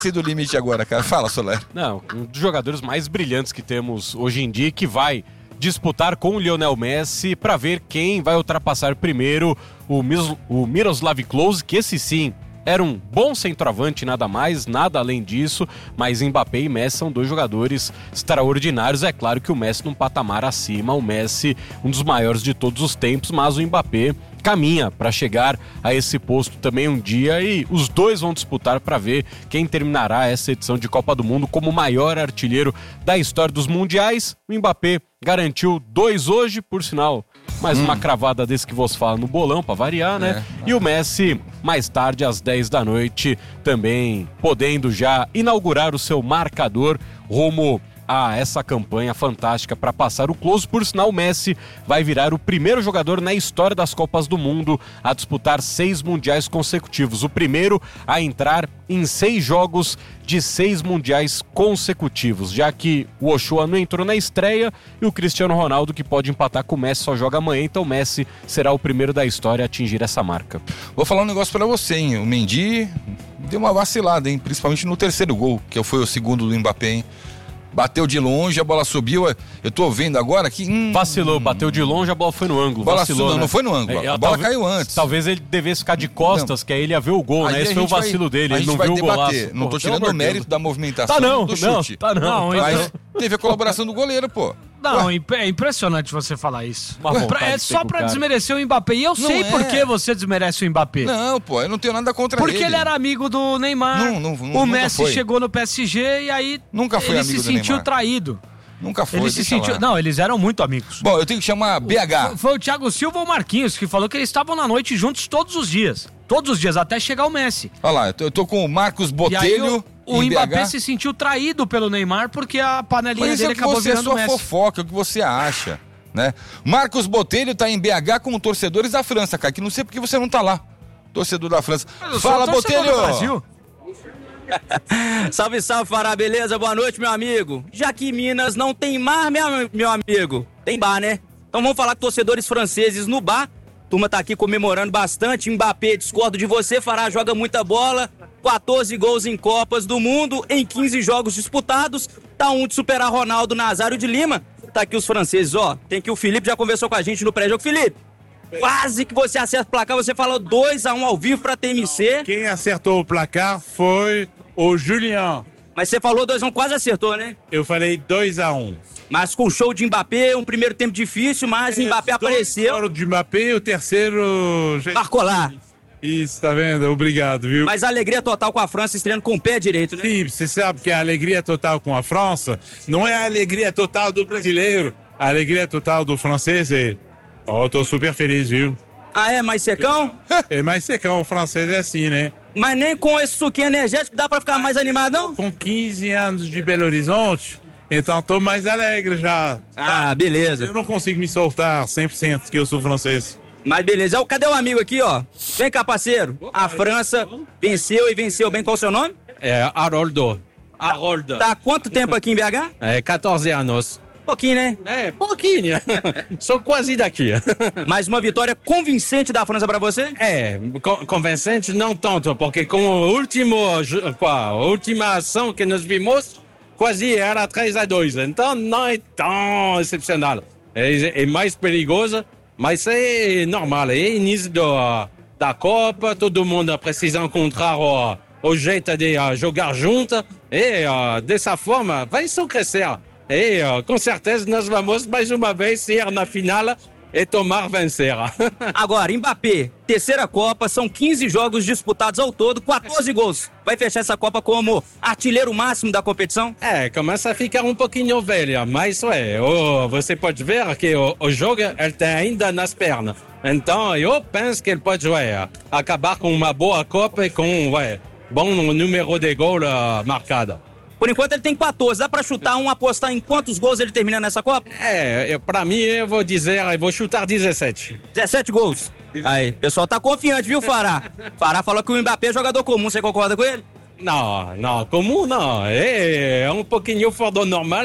do limite agora, cara. Fala, Soler. Não, um dos jogadores mais brilhantes que temos hoje em dia, que vai disputar com o Lionel Messi para ver quem vai ultrapassar primeiro o Miroslav Klose, que esse sim era um bom centroavante, nada mais, nada além disso, mas Mbappé e Messi são dois jogadores extraordinários. É claro que o Messi num patamar acima, o Messi um dos maiores de todos os tempos, mas o Mbappé caminha para chegar a esse posto também um dia, e os dois vão disputar para ver quem terminará essa edição de Copa do Mundo como o maior artilheiro da história dos mundiais. O Mbappé garantiu 2 hoje, por sinal, mais uma cravada desse que vos fala no bolão, para variar, né? E o Messi, mais tarde, às 10 da noite, também podendo já inaugurar o seu marcador rumo a essa campanha fantástica para passar o Klose. Por sinal, o Messi vai virar o primeiro jogador na história das Copas do Mundo a disputar 6 mundiais consecutivos. O primeiro a entrar em 6 jogos de 6 mundiais consecutivos, já que o Ochoa não entrou na estreia e o Cristiano Ronaldo, que pode empatar com o Messi, só joga amanhã. Então o Messi será o primeiro da história a atingir essa marca. Vou falar um negócio pra você, hein? O Mendy deu uma vacilada, hein? Principalmente no terceiro gol, que foi o segundo do Mbappé, hein? Bateu de longe, a bola subiu. Eu tô vendo agora que... Vacilou, bateu de longe, a bola foi no ângulo. Vacilou, né? Não foi no ângulo, a bola caiu antes. Talvez ele devesse ficar de costas, que aí ele ia ver o gol, né? Esse foi o vacilo dele, ele não viu o golaço. Não tô tirando o mérito da movimentação do chute. Mas teve a colaboração do goleiro, pô. Não, é impressionante você falar isso. É só pra desmerecer o Mbappé. E eu sei por que você desmerece o Mbappé. Não, pô, eu não tenho nada contra ele. Porque ele era amigo do Neymar. O Messi chegou no PSG e aí ele se sentiu traído. Nunca foi. Ele se sentiu... Não, eles eram muito amigos. Bom, eu tenho que chamar BH. Foi o Thiago Silva ou o Marquinhos que falou que eles estavam na noite juntos todos os dias. Todos os dias, até chegar o Messi. Olha lá, eu tô com o Marcos Botelho. O Mbappé se sentiu traído pelo Neymar porque a panelinha dele acabou virando o Messi. Mas é fofoca, é o que você acha, né? Marcos Botelho tá em BH com torcedores da França, cara, que não sei porque você não tá lá. Torcedor da França. Fala, Botelho! Salve, salve, Fará, beleza? Boa noite, meu amigo. Já que em Minas não tem mar, meu amigo, tem bar, né? Então vamos falar com torcedores franceses no bar. Turma tá aqui comemorando bastante. Mbappé, discordo de você, Fará, joga muita bola. 14 gols em Copas do Mundo, em 15 jogos disputados. Tá de superar Ronaldo Nazário de Lima. Tá aqui os franceses, ó. Tem aqui o Felipe, já conversou com a gente no pré-jogo. Felipe, quase que você acerta o placar. Você falou 2-1 ao vivo pra TMC. Quem acertou o placar foi o Julian. Mas você falou 2-1, quase acertou, né? Eu falei 2-1. Mas com o show de Mbappé, um primeiro tempo difícil, mas Mbappé apareceu. O de Mbappé, o terceiro... Marcou lá. Isso, tá vendo? Obrigado, viu? Mas a alegria total com a França estreando com o pé direito, né? Sim, você sabe que a alegria total com a França não é a alegria total do brasileiro. A alegria total do francês é... eu tô super feliz, viu? Ah, é mais secão? É mais secão, o francês é assim, né? Mas nem com esse suquinho energético dá pra ficar mais animado, não? Com 15 anos de Belo Horizonte, então tô mais alegre já. Ah, beleza. Eu não consigo me soltar 100% que eu sou francês. Mas beleza. Cadê o amigo aqui, ó? Vem cá, parceiro. A França venceu e venceu bem. Qual o seu nome? É Haroldo. Tá há quanto tempo aqui em BH? 14 anos. Pouquinho, né? Pouquinho. Sou quase daqui. Mais uma vitória convincente da França pra você? Convincente não tanto, porque com a última ação que nós vimos, quase era 3-2. Então não é tão excepcional. É mais perigoso, mas é normal. É início da Copa, todo mundo precisa encontrar o jeito de jogar junto e dessa forma vai só crescer. E com certeza nós vamos mais uma vez ir na final e tomar vencer. Agora, Mbappé, terceira Copa, são 15 jogos disputados ao todo, 14 gols. Vai fechar essa Copa como artilheiro máximo da competição? Começa a ficar um pouquinho velho, mas você pode ver que o jogo ele tem ainda nas pernas. Então eu penso que ele pode acabar com uma boa Copa e com bom número de gols marcado. Por enquanto ele tem 14, dá pra chutar apostar em quantos gols ele termina nessa Copa? Pra mim eu vou chutar 17. 17 gols. Aí, o pessoal tá confiante, viu, Fará? Fará falou que o Mbappé é jogador comum, você concorda com ele? Não, comum não. É um pouquinho fora do normal,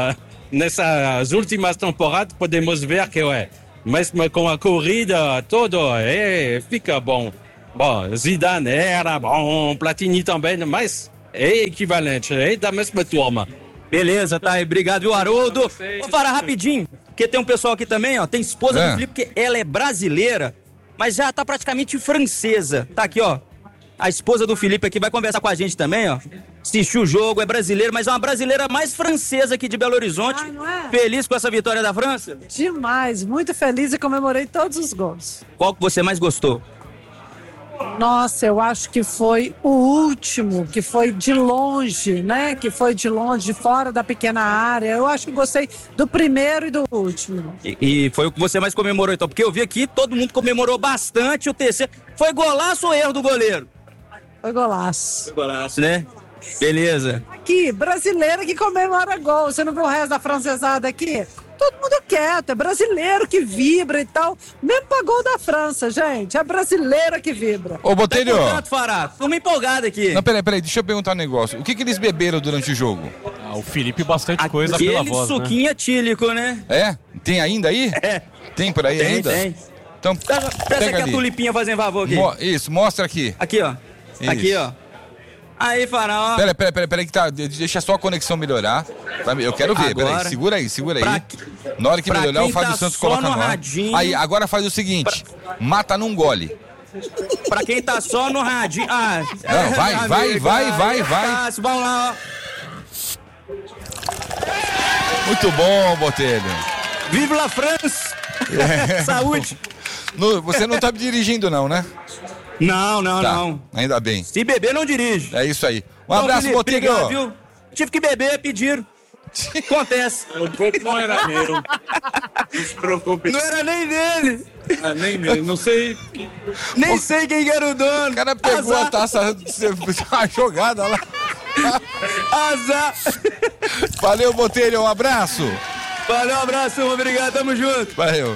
nessas últimas temporadas podemos ver que mesmo com a corrida toda, fica bom. Bom, Zidane era bom, Platini também, mas é equivalente, é da mesma turma. Beleza, tá aí. Obrigado, viu, Haroldo? Vou parar rapidinho, porque tem um pessoal aqui também, ó. Tem esposa do Felipe, que ela é brasileira, mas já tá praticamente francesa. Tá aqui, ó. A esposa do Felipe aqui vai conversar com a gente também, ó. Assistiu o jogo, é brasileira, mas é uma brasileira mais francesa aqui de Belo Horizonte. Ai, não é? Feliz com essa vitória da França? Demais, muito feliz e comemorei todos os gols. Qual que você mais gostou? Nossa, eu acho que foi o último, que foi de longe, né? Que foi de longe, fora da pequena área. Eu acho que gostei do primeiro e do último. E foi o que você mais comemorou, então? Porque eu vi aqui, todo mundo comemorou bastante o terceiro. Foi golaço ou erro do goleiro? Foi golaço. Foi golaço, né? Beleza. Aqui, brasileira que comemora gol. Você não viu o resto da francesada aqui? Todo mundo quieto, é brasileiro que vibra e tal. Mesmo pra gol da França, gente. É brasileira que vibra. Ô, Botelho. Fará. Tô meio empolgado aqui. Não, peraí, deixa eu perguntar um negócio. O que eles beberam durante o jogo? O Felipe bastante coisa Aquele pela voz, suquinho etílico, né? É? Tem ainda aí? É. Tem por aí ainda? Tem. Então, Peça pega aqui ali. a tulipinha fazendo favor aqui. Isso, mostra aqui. Aqui, ó. Isso. Aqui, ó. Aí, Fará, ó. Peraí, que tá. Deixa só a conexão melhorar. Eu quero ver, Agora, peraí, segura aí. pra- Na hora que pra melhorar, o quem Fábio tá Santos só coloca no no ar. radinho- Aí, agora faz o seguinte: mata num gole. Pra quem tá só no radinho. Ah, Não, vai. Fácil, vamos lá, ó. Muito bom, Botelho. Vive la France! Saúde! Você não tá dirigindo, não, né? Não, Tá, não. ainda bem. Se beber, não dirige. É isso aí. Um Então, abraço, Felipe, Botelho. obrigado, viu? Tive que beber, pediram. Acontece. O copo não era meu. Não se preocupe. Não era nem dele. Nem meu, não sei. Nem sei quem era o dono. O cara pegou Azar. a taça, a jogada lá. Azar. Valeu, Botelho, um abraço. Valeu, um abraço, obrigado, tamo junto. Valeu.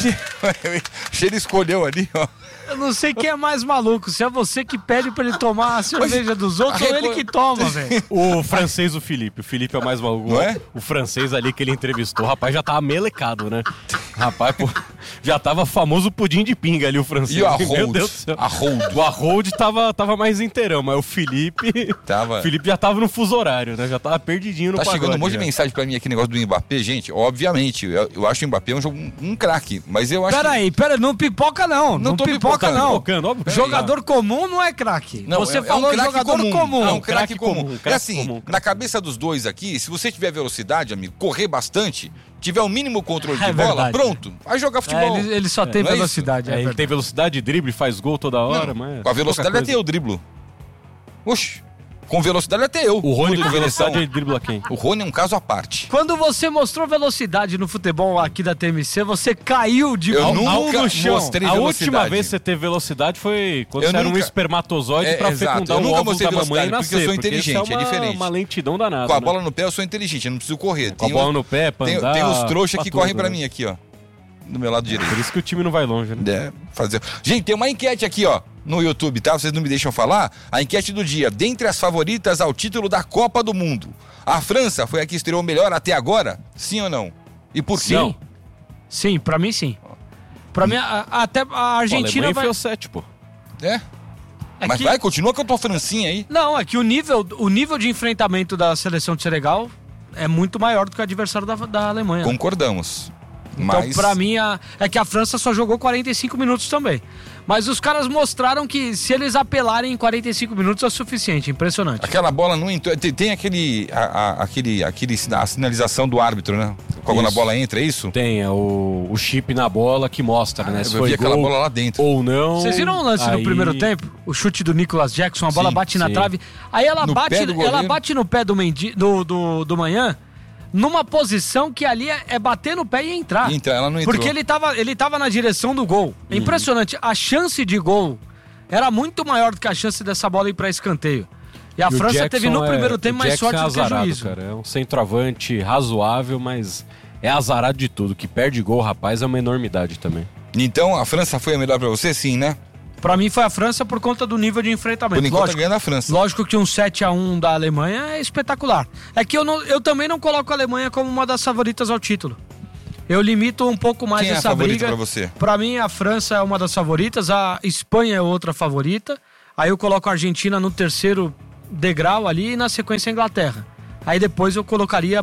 Ele escolheu ali, ó. Eu não sei quem é mais maluco, se é você que pede pra ele tomar a cerveja dos outros ou ele que toma, velho. O francês, o Felipe é o mais maluco. Não é? O francês ali que ele entrevistou, o rapaz já tava melecado, né? Rapaz, pô, já tava famoso pudim de pinga ali, o francês. E o Meu Arrold? Deus do céu. Arrold. O Arrold tava mais inteirão, mas o Felipe... Tava. O Felipe já tava no fuso horário, né? Já tava perdidinho no Tá pagode. chegando um monte de já. mensagem pra mim aqui, negócio do Mbappé. Gente, obviamente, eu acho o Mbappé um craque, mas eu acho Peraí, não pipoca não. Não tô pipoca pipocando. não. Pipocando, óbvio que Jogador comum não é craque. Não, Você é falou um craque jogador comum. É um craque comum. comum, É craque assim, comum. na cabeça dos dois aqui, se você tiver velocidade, amigo, correr bastante, tiver o mínimo controle É de bola, verdade. pronto, vai jogar futebol. Ele só tem não é isso? velocidade. Ele verdade. tem velocidade, drible, faz gol toda hora, mas... Com a velocidade pouca até coisa. eu driblo. Oxi, com velocidade até eu. O Rony Mudo com de direção. velocidade, ele dribla quem? O Rony é um caso à parte. Quando você mostrou velocidade no futebol aqui da TMC, você caiu de Eu mão nunca no chão. mostrei A velocidade. última vez que você teve velocidade foi quando Eu você era um nunca- espermatozoide pra exato. fecundar Eu o nunca óvulo mostrei da mamãe e velocidade, porque eu nascer. sou porque isso inteligente, é diferente. uma lentidão danada. Com a né? bola no pé eu sou inteligente, eu não preciso correr. Com a bola no pé, pra andar, tem os trouxas pra que tudo, correm pra né? mim aqui, ó. Do meu lado direito. Por isso que o time não vai longe, né? É, fazer. Gente, tem uma enquete aqui, ó, no YouTube, tá? Vocês não me deixam falar? A enquete do dia. Dentre as favoritas ao título da Copa do Mundo, a França foi a que estreou melhor até agora? Sim ou não? E por quê? Sim. Sim, pra mim sim. Pra mim, até a Argentina Alemanha vai... foi o 7, pô. É? É Mas que- vai, continua com a tua Francinha aí. Não, é que o nível de enfrentamento da seleção de Senegal é muito maior do que o adversário da Alemanha. Concordamos. Então, Mas... pra mim, é que a França só jogou 45 minutos também. Mas os caras mostraram que se eles apelarem em 45 minutos é o suficiente. Impressionante. Aquela bola não entrou. Tem a sinalização do árbitro, né? Quando a Isso. bola entra, é isso? Tem o chip na bola que mostra, né? Se eu foi vi aquela gol bola lá dentro. ou não. Vocês viram o lance no aí- primeiro tempo? O chute do Nicolas Jackson, a bola Sim, bate na sim. trave. Aí ela No bate, pé do goleiro. ela bate no pé do Mendy, do Manhã, numa posição que ali é bater no pé e entrar. Ela não entrou. Porque ele tava na direção do gol. É impressionante. A chance de gol era muito maior do que a chance dessa bola ir pra escanteio. E a E o França Jackson teve no primeiro tempo o mais Jackson sorte do que azarado, juízo. cara. É um centroavante razoável, mas é azarado de tudo. Que perde gol, rapaz, é uma enormidade também. Então a França foi a melhor pra você? Sim, né? Pra mim foi a França por conta do nível de enfrentamento. Por enquanto Lógico, ganhando a França. lógico que um 7-1 da Alemanha é espetacular. É que eu também não coloco a Alemanha como uma das favoritas ao título. Eu limito um pouco mais Quem é a essa favorita briga. pra você? Pra mim, a França é uma das favoritas, a Espanha é outra favorita. Aí eu coloco a Argentina no terceiro degrau ali e na sequência a Inglaterra. Aí depois eu colocaria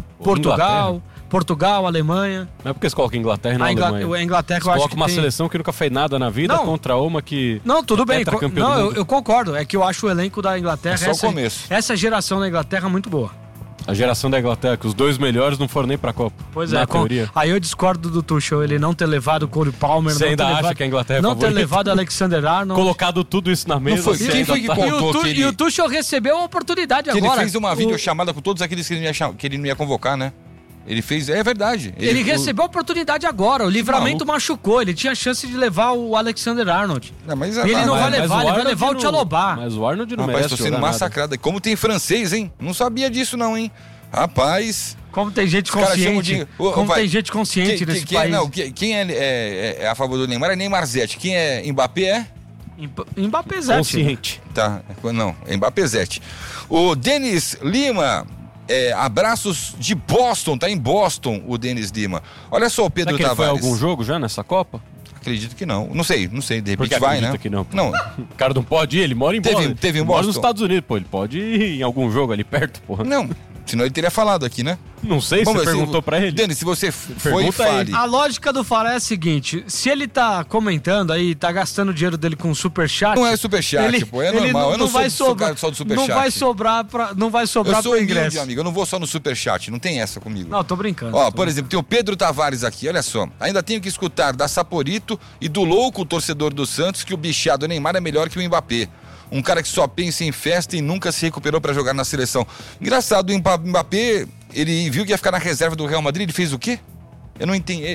Portugal, Alemanha. Não é porque você coloca Inglaterra e não Alemanha. A Inglaterra você eu acho coloca que uma tem... seleção que nunca fez nada na vida contra uma que... Não, tudo bem. Não, eu concordo. É que eu acho o elenco da Inglaterra... É só o começo. Essa geração da Inglaterra é muito boa. A geração da Inglaterra, que os 2 melhores não foram nem pra Copa. Pois é, aí eu discordo do Tuchel, ele não ter levado o Cole Palmer, você ainda acha que a Inglaterra é não ter levado o Alexander Arnold. Colocado tudo isso na mesa. Não foi. Quem foi que contou E o Tuchel recebeu a oportunidade que agora. Ele fez uma videochamada com todos aqueles que ele não ia convocar, né? Ele fez, é verdade. Ele recebeu a oportunidade agora, o Livramento machucou, ele tinha chance de levar o Alexander Arnold. Não, mas ele não vai levar, ele vai levar o Tchalobah. Mas o Arnold não merece. Rapaz, tô sendo massacrado. Como tem francês, hein? Não sabia disso não, hein? Rapaz... Como tem gente consciente. Tem gente consciente nesse país. Não, quem é a favor do Neymar é Neymar Zete. Quem é Mbappé Mbappé Zete. Consciente. Tá, não, é Mbappé Zete. O Denis Lima... abraços de Boston, tá em Boston o Denis Lima. Olha só o Pedro Tavares. Foi algum jogo já nessa Copa? Acredito que não. Não sei, de repente porque vai, né? Que não. O cara não pode ir, ele mora em Boston. Teve em Boston. Mora nos Estados Unidos, pô, ele pode ir em algum jogo ali perto, porra. Não, senão ele teria falado aqui, né? Não sei, você perguntou pra ele. Denis, se você foi, fale. A lógica do Fala é a seguinte, se ele tá comentando aí, tá gastando dinheiro dele com superchat... Não é superchat, pô, é normal. Eu não sou só do superchat. Não vai sobrar pro ingresso. Humilde, amigo, eu não vou só no superchat, não tem essa comigo. Não, tô brincando. Ó, por exemplo, tem o Pedro Tavares aqui, olha só. Ainda tenho que escutar da Saporito e do louco torcedor do Santos que o bichado Neymar é melhor que o Mbappé. Um cara que só pensa em festa e nunca se recuperou pra jogar na seleção. Engraçado, o Mbappé, ele viu que ia ficar na reserva do Real Madrid, ele fez o quê? Eu não entendi.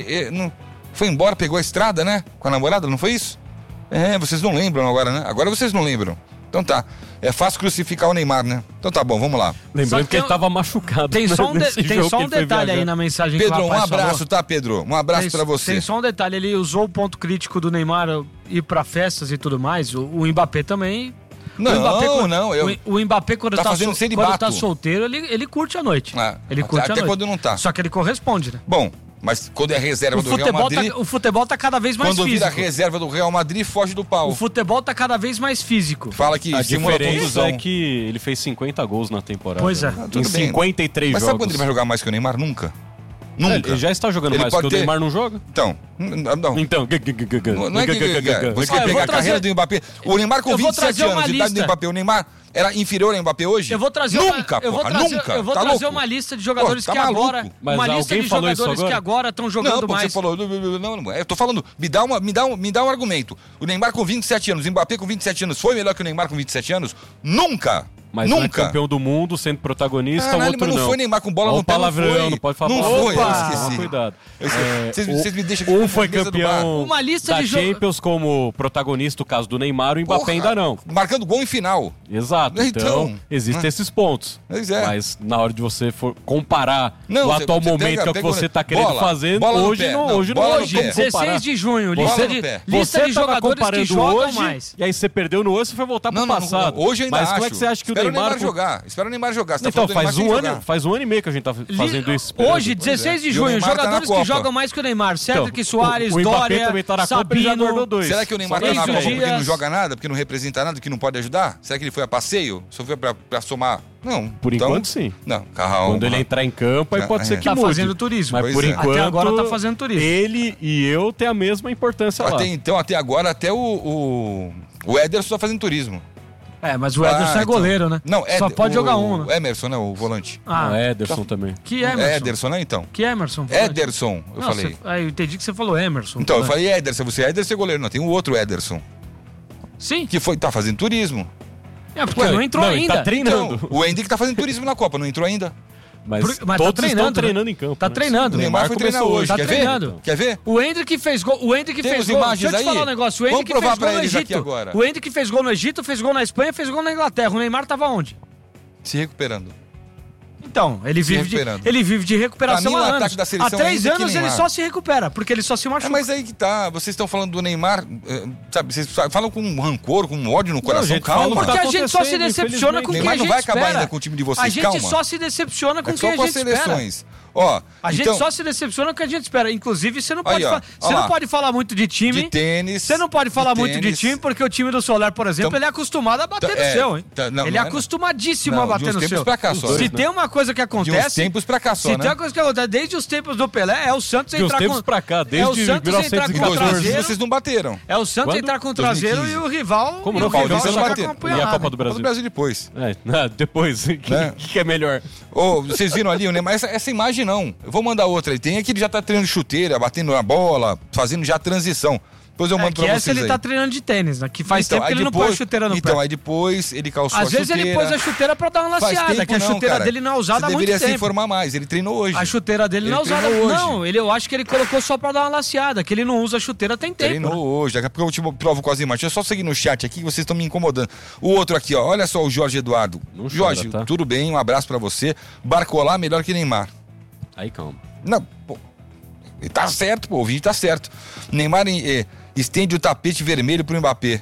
Foi embora, pegou a estrada, né? Com a namorada, não foi isso? Vocês não lembram agora, né? Agora vocês não lembram. Então tá. É fácil crucificar o Neymar, né? Então tá bom, vamos lá. Lembrando que ele tava machucado. Tem só um detalhe aí na mensagem Pedro, que o rapaz um abraço, falou. Tá, Pedro? Um abraço pra você. Tem só um detalhe, ele usou o ponto crítico do Neymar ir pra festas e tudo mais. O Mbappé também... O Mbappé, quando tá solteiro, ele curte a noite. Ele curte a noite. Até quando não tá. Só que ele corresponde, né? Bom, mas quando é reserva do Real Madrid... O futebol tá cada vez mais físico. Quando vira reserva do Real Madrid, foge do pau. O futebol tá cada vez mais físico. Fala que a diferença é que ele fez 50 gols na temporada. Pois é. Em 53 jogos. Mas sabe quando ele vai jogar mais que o Neymar? Nunca. Nunca. Ele já está jogando mais porque o Neymar não joga? Então, não. Não é que você quer pegar a carreira do Mbappé. O Neymar com 27 anos de idade do Mbappé. O Neymar era inferior ao Mbappé hoje? Eu vou trazer nunca, eu vou trazer uma lista de jogadores que agora... Uma lista de jogadores que agora estão jogando mais. Você falou... Não, eu tô falando... Me dá um argumento. O Neymar com 27 anos, o Mbappé com 27 anos foi melhor que o Neymar com 27 anos? Nunca! Mas nunca. Não é campeão do mundo, sendo protagonista, o outro mas não foi Neymar com bola no pé, não foi. Não pode falar não palavrão. Foi, eu esqueci. Cuidado. Vocês me deixam aqui. Um foi campeão uma lista da de Champions como protagonista, o caso do Neymar, o Mbappé ainda não. Marcando gol em final. Exato. Então existem esses pontos. Mas na hora de você for comparar o atual momento que é o que você está querendo fazer, hoje não. 16 de junho, lista de jogadores que jogam mais. E aí você perdeu no hoje, você foi voltar pro passado. Hoje ainda Mas como é que você acha que o Neymar jogar? Espera o Neymar jogar. Então, faz um ano e meio que a gente tá fazendo isso. Hoje, 16 de junho, jogadores que jogam mais que o Neymar. Cedric Soares, Dória, Sabino. Será que o Neymar tá na Copa porque não joga nada, porque não representa nada, porque não pode ajudar? Será que ele foi a passeio? Só foi pra somar? Não. Por enquanto, sim. Não, calma. Quando ele entrar em campo, aí pode ser que mude. Tá fazendo turismo. Mas por enquanto, até agora tá fazendo turismo. Ele e eu têm a mesma importância lá. Então, até agora, até o Ederson tá fazendo turismo. Mas o Ederson é goleiro, né? Não, só pode jogar um, né? Emerson, né? O volante. Ederson também. Que Emerson? Ederson, né, então? Que Emerson? Ederson, eu falei. Eu entendi que você falou Emerson. Então, eu falei Ederson. Você é Ederson goleiro, não. Tem um outro Ederson. Sim. Que tá fazendo turismo. Porque não entrou ainda. Tá treinando. Então, o Henrique tá fazendo turismo na Copa, não entrou ainda. Mas todos tá estão treinando em campo. Tá treinando. O Neymar foi treinar hoje. Tá treinando. Quer ver? O Hendrick fez gol. Deixa eu te falar um negócio. O Hendrick fez gol no Egito. O Hendrick fez gol no Egito, fez gol na Espanha, fez gol na Inglaterra. O Neymar tava onde? Se recuperando. Então, ele vive de recuperação há anos. Há 3 anos ele só se recupera, porque ele só se machuca. Mas aí que tá, vocês estão falando do Neymar, sabe, vocês falam com rancor, com ódio no coração, calma. Porque a gente só se decepciona com quem a gente espera. Neymar não vai acabar ainda com o time de vocês, calma. A gente só se decepciona com quem a gente espera. Ó, a gente só se decepciona com o que a gente espera. Inclusive, você não pode falar muito de time. De tênis. Você não pode falar muito de time, porque o time do Soler, por exemplo, ele é acostumado a bater no seu, hein? Ele é acostumadíssimo a bater no seu. Se tem uma coisa que acontece... De uns tempos pra cá só, Se tem uma coisa que acontece desde os tempos do Pelé, é o Santos entrar com... De uns tempos pra cá, desde 1914. Vocês não bateram. É o Santos entrar com o traseiro e o rival... Como não? Vocês não bateram. E a Copa do Brasil? O Brasil depois. Depois. O que é melhor? Vocês viram ali o Neymar? Essa imagem não. Eu vou mandar outra. Tem aqui, ele já tá treinando chuteira, batendo na bola, fazendo já a transição. Depois eu mando pra vocês ele aí. tá treinando de tênis, né? Que faz tempo que ele não põe chuteira no pé. Então, aí depois ele calçou a chuteira. Às vezes ele pôs a chuteira pra dar uma laceada, que a chuteira dele não é usada há muito tempo. Você deveria se informar mais, ele treinou hoje. A chuteira dele não é usada hoje. Não, eu acho que ele colocou só pra dar uma laceada, que ele não usa a chuteira tem tempo. Treinou hoje, daqui a pouco eu te provo com as imagens. Deixa eu só seguir no chat aqui, que vocês estão me incomodando. O outro aqui, ó, olha só o Jorge Eduardo. Jorge, tudo bem, um abraço pra você. Barcola melhor que Neymar. Aí, calma. Não, pô, tá certo, pô, o vídeo tá certo. Neymar estende o tapete vermelho pro Mbappé.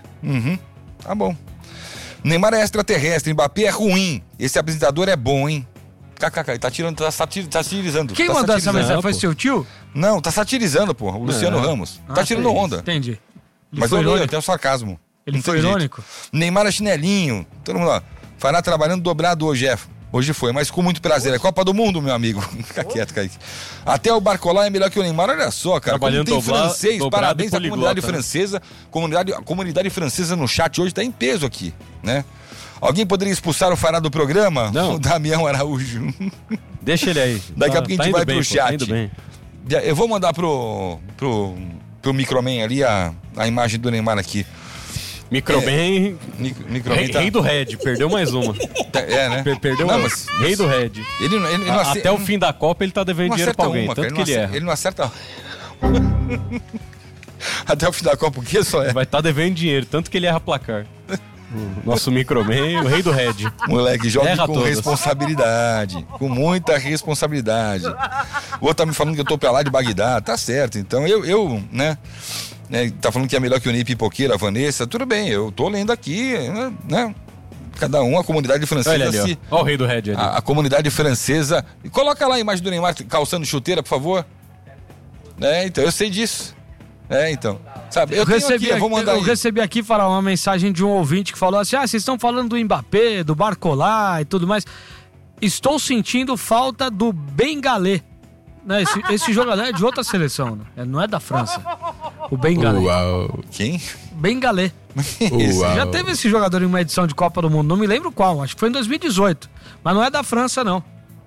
Tá bom. Neymar é extraterrestre, Mbappé é ruim. Esse apresentador é bom, hein? KKK, tá satirizando. Quem mandou essa mensagem? Foi seu tio? Não, tá satirizando, pô, o Luciano Ramos. Tá tirando onda. Entendi. Mas eu li até o sarcasmo. Ele foi irônico? Neymar é chinelinho. Todo mundo, ó. Fará trabalhando dobrado hoje, Hoje foi, mas com muito prazer. É Copa do Mundo, meu amigo. Fica quieto, Kaique. Até o Barcola é melhor que o Neymar. Olha só, cara. Trabalhando como tem francês. Parabéns à comunidade francesa. A comunidade francesa no chat hoje tá em peso aqui, né? Alguém poderia expulsar o Fará do programa? Não. O Damião Araújo. Deixa ele aí. Daqui a pouco a gente vai pro chat. Tá bem. Eu vou mandar pro Microman ali a imagem do Neymar aqui. Microman. Rei do Red, perdeu mais uma. Né? Perdeu uma. Rei do Red. Ele não até o fim da Copa ele tá devendo dinheiro pra alguém, tanto que ele erra. Ele não acerta. Até o fim da Copa, o que só é? Vai estar devendo dinheiro, tanto que ele erra placar. Nosso Microman, o Rei do Red. Moleque, joga com responsabilidade. Com muita responsabilidade. O outro tá me falando que eu tô pra lá de Bagdá. Tá certo, então eu né? Tá falando que é melhor que o Ney Pipoqueira, a Vanessa. Tudo bem, eu tô lendo aqui, né? Cada um, a comunidade francesa. Olha ali, ó. Olha o Rei do Red ali. A comunidade francesa. Coloca lá a imagem do Neymar calçando chuteira, por favor. Então, eu sei disso. Então. Sabe, eu recebi aqui falar uma mensagem de um ouvinte que falou assim: vocês estão falando do Mbappé, do Barcola e tudo mais. Estou sentindo falta do Bengalé. Né? Esse jogador é de outra seleção, né? Não é da França. O Bengalé. Uau. Quem? Bengalé. Já teve esse jogador em uma edição de Copa do Mundo, não me lembro qual, acho que foi em 2018. Mas não é da França, não.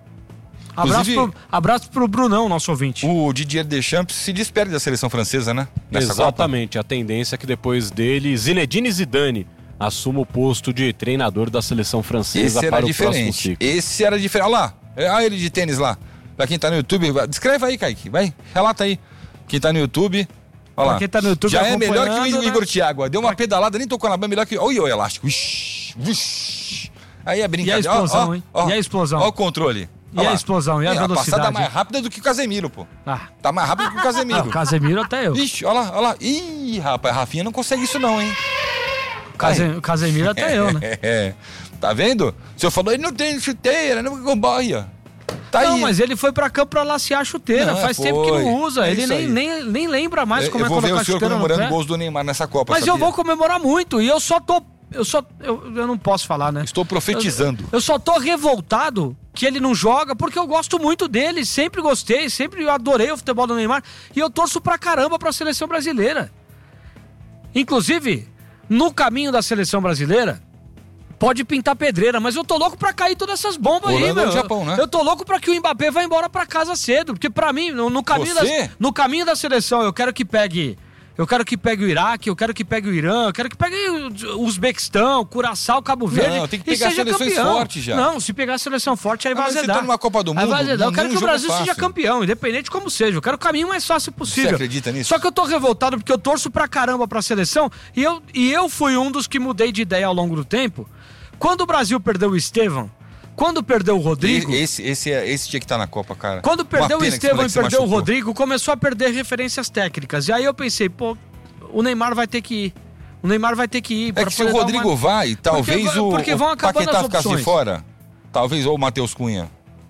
Abraço pro Brunão, nosso ouvinte. O Didier Deschamps se despede da seleção francesa, né? Exatamente, a tendência é que depois dele, Zinedine Zidane assuma o posto de treinador da seleção francesa para o próximo ciclo. Esse era diferente. Olha lá, olha ele de tênis lá. Pra quem tá no YouTube, descreve aí, Kaique, vai, relata aí. Quem tá no YouTube, olha lá. Quem tá no YouTube já é melhor que o Igor Thiago. Deu uma pedalada, nem tocou na banha, melhor que... Olha o elástico. Uish. Aí é brincadeira. E a explosão, hein? E a explosão. Olha o controle. E a explosão, e a velocidade. A passada mais rápida do que o Casemiro, pô. Tá mais rápido que o Casemiro. O Casemiro até eu. Ixi, olha lá. Ih, rapaz, a Rafinha não consegue isso não, hein? O Casemiro até eu, né? Tá vendo? O senhor falou, ele não tem chuteira, não comboia. Tá não, aí. Mas ele foi pra campo pra lacear a chuteira. Faz tempo que não usa. Ele nem lembra mais como é colocar a chuteira no pé. Eu vou ver o senhor comemorando gols do Neymar nessa Copa, Mas sabia? eu vou comemorar muito. E eu não posso falar, né? Estou profetizando. Eu só tô revoltado que ele não joga, porque eu gosto muito dele. Sempre gostei, sempre adorei o futebol do Neymar. E eu torço pra caramba pra seleção brasileira. Inclusive, no caminho da seleção brasileira, pode pintar pedreira, mas eu tô louco pra cair todas essas bombas aí, meu. Japão, né? Eu tô louco pra que o Mbappé vá embora pra casa cedo, porque pra mim, no caminho da seleção, eu quero que pegue o Iraque, eu quero que pegue o Irã, eu quero que pegue o Uzbequistão, Curaçao, Cabo Verde. Não, tem que pegar seleções fortes já. Não, se pegar a seleção forte, aí vai azedar. Você tá numa Copa do Mundo, eu quero que o Brasil seja campeão, independente de como seja. Eu quero o caminho mais fácil possível. Você acredita nisso? Só que eu tô revoltado porque eu torço pra caramba pra seleção e eu fui um dos que mudei de ideia ao longo do tempo. Quando o Brasil perdeu o Estevão, quando perdeu o Rodrigo... Esse tinha que estar na Copa, cara. Quando perdeu o Estevão e perdeu o Rodrigo, começou a perder referências técnicas. E aí eu pensei, o Neymar vai ter que ir. O Neymar vai ter que ir. É que se o Rodrigo vai, talvez porque vão o Paquetá ficasse de fora. Talvez, ou o Matheus Cunha.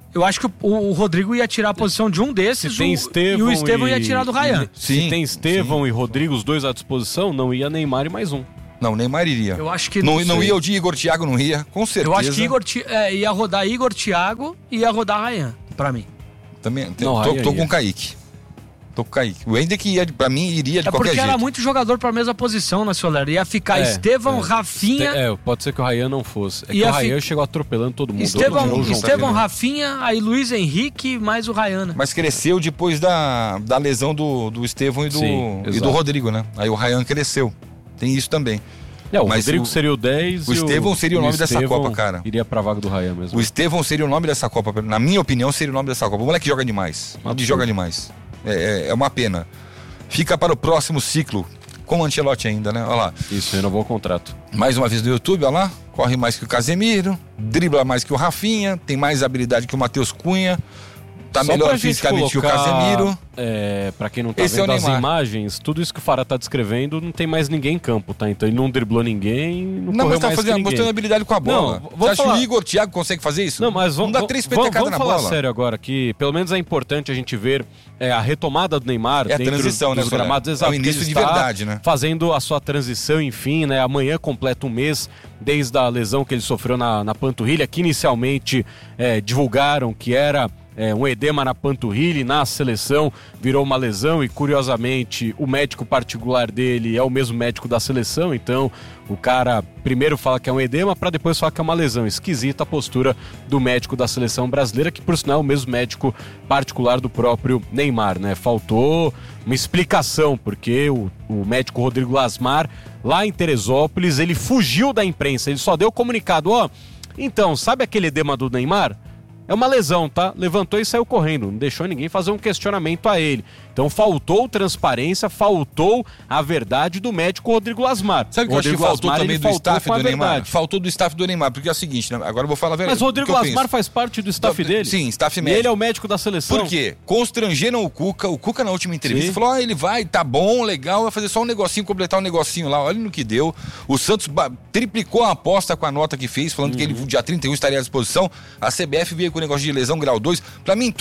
Eu acho que o Rodrigo ia tirar a posição de um desses e o Estevão ia tirar do Ryan. Se tem Estevão e Rodrigo, os dois à disposição, não ia Neymar e mais um. Não, Neymar iria. Eu acho que não ia o de Igor Thiago, não ia, com certeza. Eu acho que ia rodar Igor Thiago e ia rodar Ryan, pra mim. Também, tô com o Kaique. Tô com o Kaique. O Hendrick pra mim iria de qualquer jeito. Porque era muito jogador pra mesma posição, né, Soler? Ia ficar Estevão, Rafinha... pode ser que o Ryan não fosse. Que o Ryan chegou atropelando todo mundo. Estevão, Rafinha, aí Luiz Henrique, mais o Ryan, né? Mas cresceu depois da lesão do Estevão e do Rodrigo, né? Aí o Ryan cresceu. Tem isso também. O Rodrigo seria o 10 o Estevão seria o nome dessa Copa, cara. Iria pra vaga do Ryan mesmo. O Estevão seria o nome dessa Copa. Na minha opinião, seria o nome dessa Copa. O moleque joga demais. Ele joga demais. É uma pena. Fica para o próximo ciclo. Com o Ancelotti ainda, né? Olha lá. Isso, renovou o contrato. Mais uma vez no YouTube, olha lá. Corre mais que o Casemiro. Dribla mais que o Rafinha. Tem mais habilidade que o Matheus Cunha. Tá só melhor fisicamente que o Casemiro. Pra quem não tá vendo as imagens, tudo isso que o Fará tá descrevendo, não tem mais ninguém em campo, tá? Então ele não driblou ninguém, não correu mais que ninguém. Mostrando habilidade com a bola. Você acha que o Igor Thiago consegue fazer isso? Não, mas não dá 3 petecadas na bola. Vamos falar sério agora, que pelo menos é importante a gente ver a retomada do Neymar dentro a transição, dos gramados. Exato, é o início de verdade, né? Fazendo a sua transição, enfim, né? Amanhã completa um mês desde a lesão que ele sofreu na panturrilha, que inicialmente divulgaram que era um edema na panturrilha, na seleção virou uma lesão e, curiosamente, o médico particular dele é o mesmo médico da seleção, então o cara primeiro fala que é um edema para depois falar que é uma lesão. Esquisita a postura do médico da seleção brasileira, que por sinal é o mesmo médico particular do próprio Neymar, né? Faltou uma explicação, porque o médico Rodrigo Lasmar, lá em Teresópolis, ele fugiu da imprensa, ele só deu comunicado, então, sabe aquele edema do Neymar? É uma lesão, tá? Levantou e saiu correndo. Não deixou ninguém fazer um questionamento a ele. Então faltou transparência, faltou a verdade do médico Rodrigo Lasmar. Sabe o que eu acho que faltou também do staff do Neymar? Faltou do staff do Neymar, porque é o seguinte, né? Agora eu vou falar a verdade. Mas o Rodrigo Lasmar faz parte do staff dele? Sim, staff médico. E ele é o médico da seleção. Por quê? Constrangeram o Cuca na última entrevista falou, ele vai, tá bom, legal, vai fazer só um negocinho, completar um negocinho lá, olha no que deu. O Santos triplicou a aposta com a nota que fez, falando que ele dia 31 estaria à disposição. A CBF veio com o negócio de lesão grau 2. Pra mim,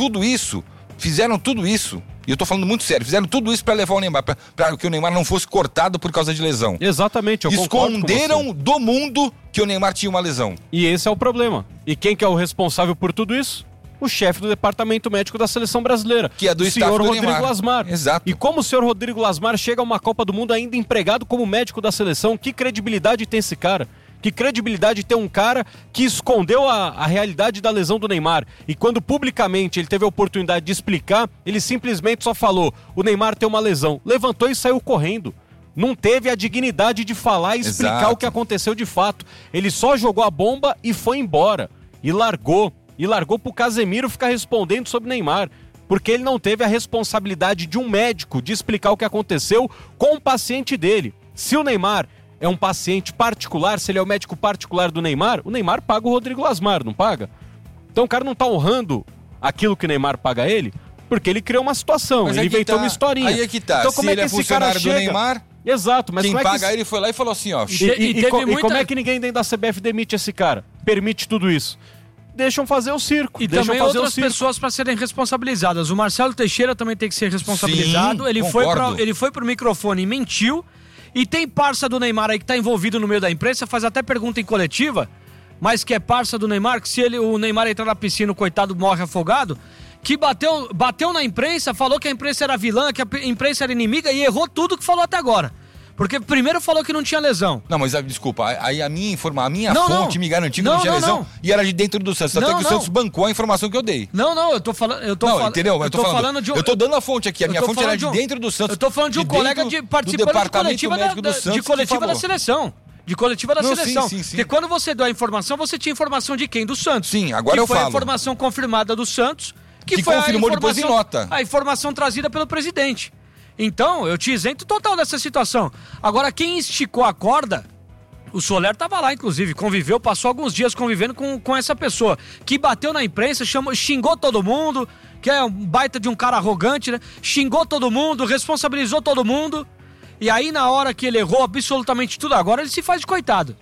fizeram tudo isso, e eu tô falando muito sério, fizeram tudo isso pra levar o Neymar, pra que o Neymar não fosse cortado por causa de lesão. Exatamente, eu concordo com você. Esconderam do mundo que o Neymar tinha uma lesão. E esse é o problema. E quem que é o responsável por tudo isso? O chefe do departamento médico da seleção brasileira, que é do staff do Rodrigo Neymar. Lasmar. Exato. E como o senhor Rodrigo Lasmar chega a uma Copa do Mundo ainda empregado como médico da seleção, que credibilidade tem esse cara? Que credibilidade tem um cara que escondeu a realidade da lesão do Neymar? E quando publicamente ele teve a oportunidade de explicar, ele simplesmente só falou: o Neymar tem uma lesão. Levantou e saiu correndo. Não teve a dignidade de falar e explicar o que aconteceu de fato. Ele só jogou a bomba e foi embora. E largou. E largou pro Casemiro ficar respondendo sobre o Neymar. Porque ele não teve a responsabilidade de um médico de explicar o que aconteceu com o paciente dele. Se o Neymar é um paciente particular, se ele é o médico particular do Neymar, o Neymar paga o Rodrigo Lasmar, não paga? Então o cara não tá honrando aquilo que o Neymar paga a ele, porque ele criou uma situação, mas ele inventou uma historinha. Aí é que tá, então, como se é que ele é funcionário do Neymar... Exato, mas quem como é que... paga ele foi lá e falou assim, ó... E como é que ninguém dentro da CBF demite esse cara? Permite tudo isso? Deixam fazer o circo. E também outras pessoas para serem responsabilizadas. O Marcelo Teixeira também tem que ser responsabilizado. Sim, ele foi pro microfone e mentiu. E tem parça do Neymar aí que tá envolvido no meio da imprensa, faz até pergunta em coletiva, mas que é parça do Neymar, que se o Neymar entrar na piscina, o coitado morre afogado, que bateu na imprensa, falou que a imprensa era vilã, que a imprensa era inimiga e errou tudo que falou até agora. Porque primeiro falou que não tinha lesão. Não, mas desculpa, aí a minha fonte me garantiu que não tinha lesão e era de dentro do Santos. Até que o Santos bancou a informação que eu dei. Não, eu tô falando... entendeu? Eu tô dando a fonte aqui, a minha fonte era de dentro do Santos. Eu tô falando de um colega participando de coletiva da seleção. De coletiva da seleção. Sim. Porque quando você deu a informação, você tinha informação de quem? Do Santos. Sim, agora eu falo. Que foi a informação confirmada do Santos, que foi confirmou depois em nota. A informação trazida pelo presidente. Então, eu te isento total dessa situação. Agora, quem esticou a corda, o Soler estava lá, inclusive, conviveu, passou alguns dias convivendo com essa pessoa, que bateu na imprensa, xingou todo mundo, que é um baita de um cara arrogante, né? Xingou todo mundo, responsabilizou todo mundo, e aí na hora que ele errou absolutamente tudo, agora ele se faz de coitado.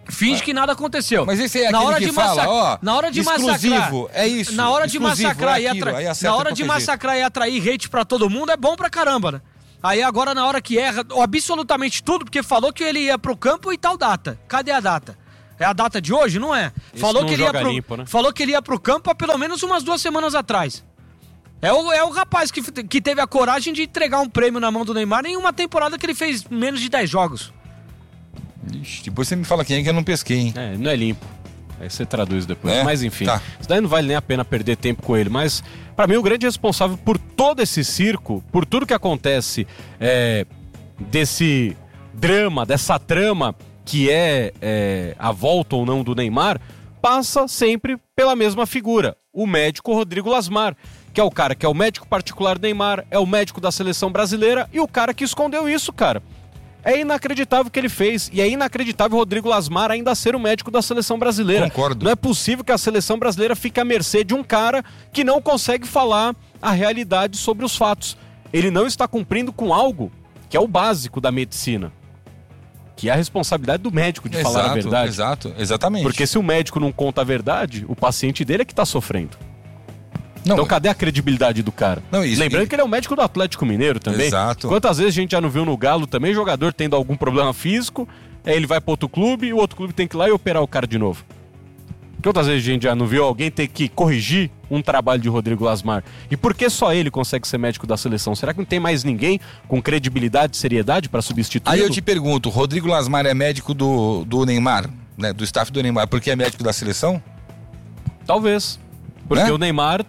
Finge que nada aconteceu. Mas esse é aquele que fala, ó, na hora de exclusivo, massacrar, é isso. Na hora de massacrar e atrair hate pra todo mundo, é bom pra caramba, né? Aí agora, na hora que erra absolutamente tudo, porque falou que ele ia pro campo e tal data. Cadê a data? É a data de hoje? Não é. Falou que ele ia pro campo há pelo menos umas 2 semanas atrás. É o rapaz que teve a coragem de entregar um prêmio na mão do Neymar em uma temporada que ele fez menos de 10 jogos. Ixi, depois você me fala quem é que eu não pesquei, hein? Não é limpo. Aí você traduz depois. Mas enfim, isso daí não vale nem a pena perder tempo com ele. Mas, pra mim, o grande responsável por todo esse circo, por tudo que acontece desse drama, dessa trama que é a volta ou não do Neymar, passa sempre pela mesma figura, o médico Rodrigo Lasmar, que é o cara que é o médico particular do Neymar, é o médico da seleção brasileira e o cara que escondeu isso, cara. É inacreditável o que ele fez, e é inacreditável o Rodrigo Lasmar ainda ser o médico da seleção brasileira. Concordo. Não é possível que a seleção brasileira fique à mercê de um cara que não consegue falar a realidade sobre os fatos. Ele não está cumprindo com algo que é o básico da medicina, que é a responsabilidade do médico de falar a verdade. Exatamente. Porque se o médico não conta a verdade, o paciente dele é que está sofrendo. Então cadê a credibilidade do cara? Lembrando que ele é o médico do Atlético Mineiro também. Exato. Quantas vezes a gente já não viu no Galo também jogador tendo algum problema físico, aí ele vai para outro clube e o outro clube tem que ir lá e operar o cara de novo. Quantas vezes a gente já não viu alguém ter que corrigir um trabalho de Rodrigo Lasmar? E por que só ele consegue ser médico da seleção? Será que não tem mais ninguém com credibilidade e seriedade para substituí-lo? Aí eu te pergunto, Rodrigo Lasmar é médico do Neymar, né? Do staff do Neymar, porque é médico da seleção? Talvez. Porque o Neymar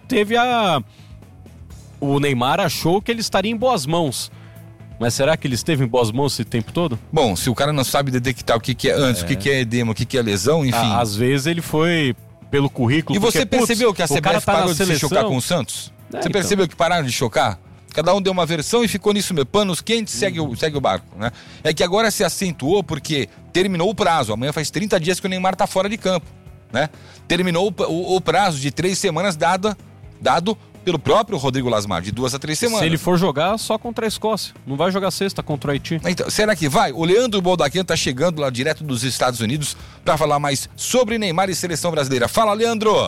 o Neymar achou que ele estaria em boas mãos. Mas será que ele esteve em boas mãos esse tempo todo? Bom, se o cara não sabe detectar o que é antes, o que é edema, o que é lesão, enfim. Às vezes ele foi pelo currículo. E você percebeu que a CBF parou de se chocar com o Santos? Você percebeu que pararam de chocar? Cada um deu uma versão e ficou nisso mesmo. Panos quentes, segue o barco, né? É que agora se acentuou porque terminou o prazo. Amanhã faz 30 dias que o Neymar tá fora de campo, né? Terminou o prazo de 3 semanas dado pelo próprio Rodrigo Lasmar, de 2 a 3 semanas. Se ele for jogar, só contra a Escócia. Não vai jogar sexta contra o Haiti. Então, será que vai? O Leandro Boldaquian tá chegando lá direto dos Estados Unidos para falar mais sobre Neymar e seleção brasileira. Fala, Leandro!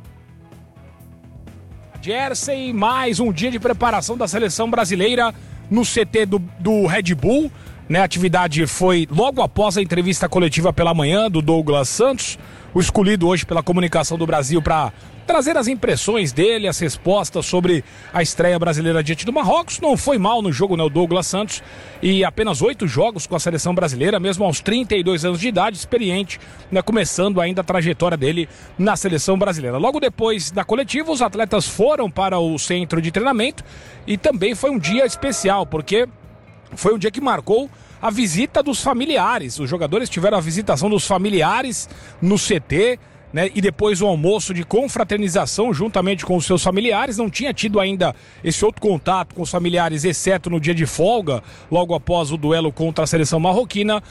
Jersey, mais um dia de preparação da seleção brasileira no CT do Red Bull. Né, a atividade foi logo após a entrevista coletiva pela manhã do Douglas Santos, o escolhido hoje pela Comunicação do Brasil para trazer as impressões dele, as respostas sobre a estreia brasileira diante do Marrocos. Não foi mal no jogo, né, o Douglas Santos, e apenas 8 jogos com a seleção brasileira, mesmo aos 32 anos de idade, experiente, né, começando ainda a trajetória dele na seleção brasileira. Logo depois da coletiva, os atletas foram para o centro de treinamento e também foi um dia especial, porque foi um dia que marcou a visita dos familiares. Os jogadores tiveram a visitação dos familiares no CT, né, e depois o almoço de confraternização juntamente com os seus familiares. Não tinha tido ainda esse outro contato com os familiares, exceto no dia de folga, logo após o duelo contra a seleção marroquina.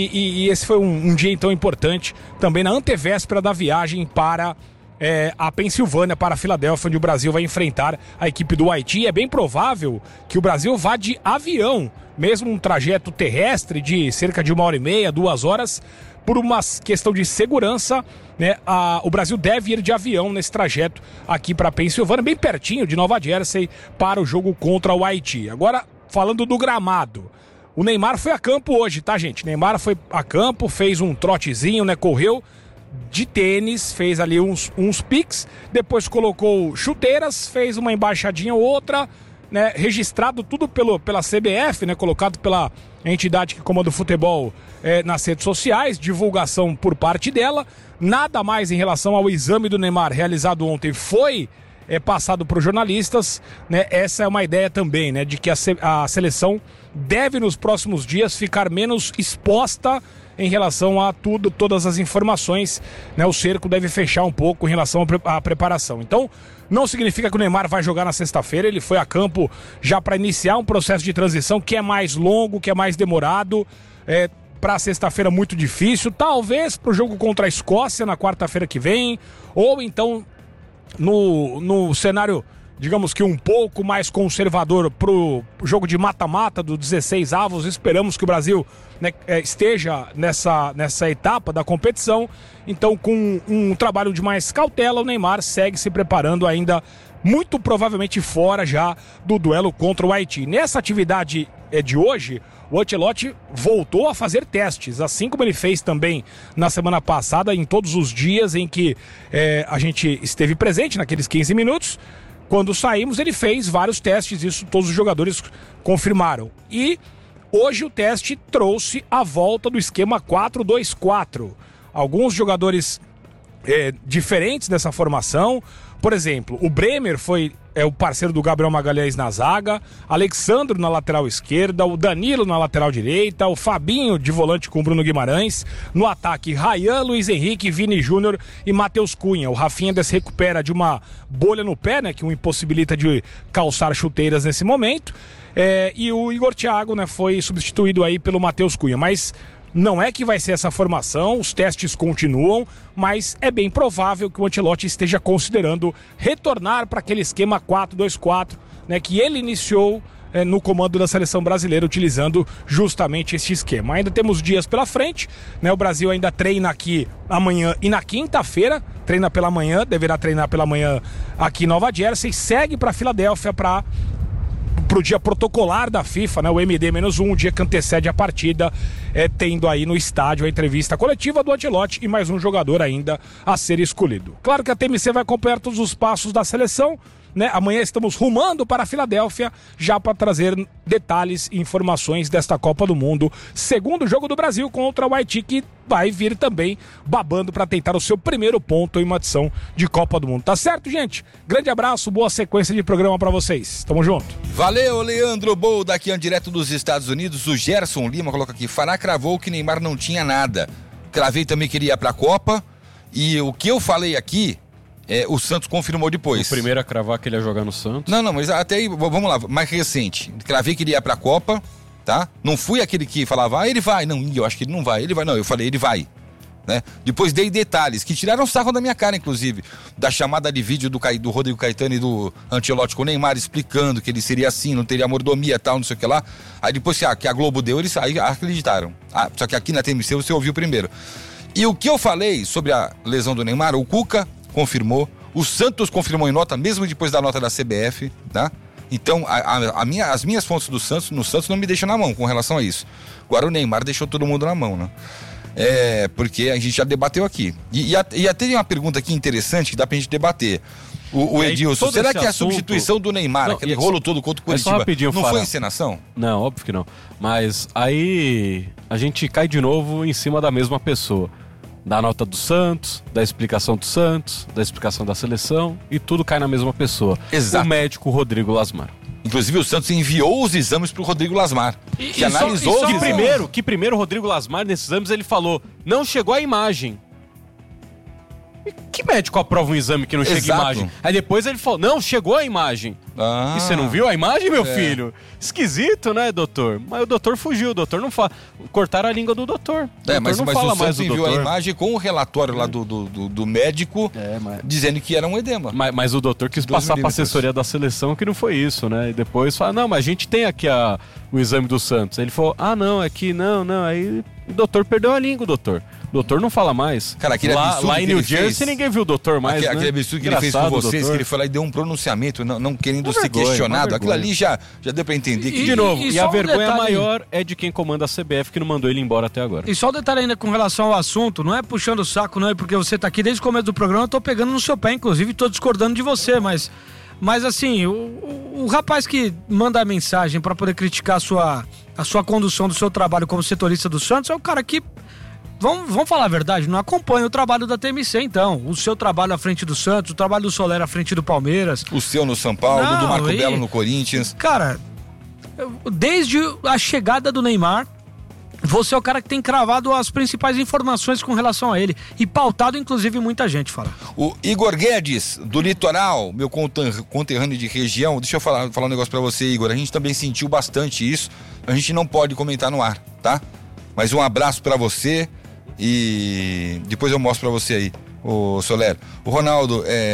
E esse foi um dia então importante também na antevéspera da viagem para a Pensilvânia, para a Filadélfia, onde o Brasil vai enfrentar a equipe do Haiti. É bem provável que o Brasil vá de avião, mesmo um trajeto terrestre de cerca de 1h30, 2 horas, por uma questão de segurança, né? O Brasil deve ir de avião nesse trajeto aqui para a Pensilvânia, bem pertinho de Nova Jersey, para o jogo contra o Haiti. Agora, falando do gramado, o Neymar foi a campo hoje, tá, gente? Neymar foi a campo, fez um trotezinho, né? Correu de tênis, fez ali uns piques, depois colocou chuteiras, fez uma embaixadinha ou outra, né, registrado tudo pela CBF, né, colocado pela entidade que comanda o futebol nas redes sociais, divulgação por parte dela. Nada mais em relação ao exame do Neymar realizado ontem foi passado para os jornalistas, né? Essa é uma ideia também, né, de que a seleção deve nos próximos dias ficar menos exposta em relação a todas as informações, né? O cerco deve fechar um pouco em relação à preparação. Então, não significa que o Neymar vai jogar na sexta-feira. Ele foi a campo já para iniciar um processo de transição que é mais longo, que é mais demorado. Para sexta-feira muito difícil. Talvez para o jogo contra a Escócia na quarta-feira que vem, ou então no cenário digamos que um pouco mais conservador pro jogo de mata-mata do 16 avos. Esperamos que o Brasil, né, esteja nessa etapa da competição. Então, com um trabalho de mais cautela, o Neymar segue se preparando ainda, muito provavelmente fora já do duelo contra o Haiti. Nessa atividade de hoje, o Ancelotti voltou a fazer testes, assim como ele fez também na semana passada, em todos os dias em que a gente esteve presente, naqueles 15 minutos. Quando saímos, ele fez vários testes, isso todos os jogadores confirmaram. E hoje o teste trouxe a volta do esquema 4-2-4. Alguns jogadores diferentes dessa formação. Por exemplo, o Bremer foi o parceiro do Gabriel Magalhães na zaga, Alexandro na lateral esquerda, o Danilo na lateral direita, o Fabinho de volante com o Bruno Guimarães. No ataque, Ryan, Luiz Henrique, Vini Júnior e Matheus Cunha. O Rafinha se recupera de uma bolha no pé, né, que o impossibilita de calçar chuteiras nesse momento. E o Igor Thiago, né, foi substituído aí pelo Matheus Cunha. Mas não é que vai ser essa formação, os testes continuam, mas é bem provável que o Ancelotti esteja considerando retornar para aquele esquema 4-2-4, né, que ele iniciou no comando da seleção brasileira, utilizando justamente esse esquema. Ainda temos dias pela frente, né, o Brasil ainda treina aqui amanhã e na quinta-feira, treina pela manhã, deverá treinar pela manhã aqui em Nova Jersey, segue para Filadélfia pro dia protocolar da FIFA, né, o MD-1, o dia que antecede a partida, tendo aí no estádio a entrevista coletiva do Ancelotti e mais um jogador ainda a ser escolhido. Claro que a TMC vai acompanhar todos os passos da seleção, né? Amanhã estamos rumando para a Filadélfia já para trazer detalhes e informações desta Copa do Mundo. Segundo jogo do Brasil contra o Haiti, que vai vir também babando para tentar o seu primeiro ponto em uma edição de Copa do Mundo. Tá certo, gente? Grande abraço, boa sequência de programa para vocês. Tamo junto. Valeu, Leandro Bol, daqui direto dos Estados Unidos. O Gerson Lima coloca aqui: Fará cravou que Neymar não tinha nada. Cravei também queria ir pra Copa. E o que eu falei aqui, o Santos confirmou depois. O primeiro a cravar que ele ia jogar no Santos. Não, mas até aí, vamos lá, mais recente. Cravei que ele ia pra Copa, tá? Não fui aquele que falava, ele vai. Não, eu acho que ele não vai. Ele vai, não, eu falei, ele vai. Né? Depois dei detalhes, que tiraram sarro da minha cara, inclusive, da chamada de vídeo do Rodrigo Caetano e do Ancelotti com o Neymar, explicando que ele seria assim, não teria mordomia e tal, não sei o que lá. Aí depois que a Globo deu, eles aí acreditaram. Só que aqui na TMC você ouviu primeiro. E o que eu falei sobre a lesão do Neymar, o Cuca confirmou, o Santos confirmou em nota, mesmo depois da nota da CBF, tá? Então, as minhas fontes do Santos, no Santos, não me deixam na mão com relação a isso. Agora o Neymar deixou todo mundo na mão, né? Porque a gente já debateu aqui. E até tem uma pergunta aqui interessante que dá pra gente debater. O Edilson, será que a substituição do Neymar, aquele rolo todo contra o Curitiba, não foi encenação? Não, óbvio que não. Mas aí a gente cai de novo em cima da mesma pessoa. Da nota do Santos, da explicação do Santos, da explicação da seleção, e tudo cai na mesma pessoa. Exato. O médico Rodrigo Lasmar. Inclusive o Santos enviou os exames pro Rodrigo Lasmar, que analisou os exames. Que primeiro o Rodrigo Lasmar, nesses exames, ele falou, não chegou a imagem. Que médico aprova um exame que não chega a imagem? Aí depois ele falou, não, chegou a imagem. E você não viu a imagem, meu filho? Esquisito, né, doutor? Mas o doutor fugiu, o doutor não fala. Cortaram a língua do doutor. Mas o Santos enviou a imagem com o relatório lá do médico, dizendo que era um edema. Mas o doutor quis passar para a assessoria da seleção que não foi isso, né? E depois fala, não, mas a gente tem aqui o exame do Santos. Ele falou, não, aqui não. Aí o doutor perdeu a língua, doutor. O doutor não fala mais. Cara, aquele absurdo lá em New Jersey ninguém viu o doutor mais, aquele absurdo que ele fez com vocês, que ele foi lá e deu um pronunciamento, não querendo ser questionado. Aquilo ali já deu pra entender que... De novo, e a vergonha maior é de quem comanda a CBF, que não mandou ele embora até agora. E só um detalhe ainda com relação ao assunto, não é puxando o saco, não é porque você tá aqui desde o começo do programa, eu tô pegando no seu pé, inclusive tô discordando de você, mas assim, o rapaz que manda a mensagem pra poder criticar a sua condução do seu trabalho como setorista do Santos é o cara que... Vamos falar a verdade, não acompanha o trabalho da TMC, então. O seu trabalho à frente do Santos, o trabalho do Soler à frente do Palmeiras. O seu no São Paulo, do Marco Belo no Corinthians. Cara, desde a chegada do Neymar, você é o cara que tem cravado as principais informações com relação a ele. E pautado, inclusive, muita gente fala. O Igor Guedes, do Litoral, meu conterrâneo de região. Deixa eu falar um negócio pra você, Igor. A gente também sentiu bastante isso. A gente não pode comentar no ar, tá? Mas um abraço pra você. E depois eu mostro pra você aí, o Soler. O Ronaldo,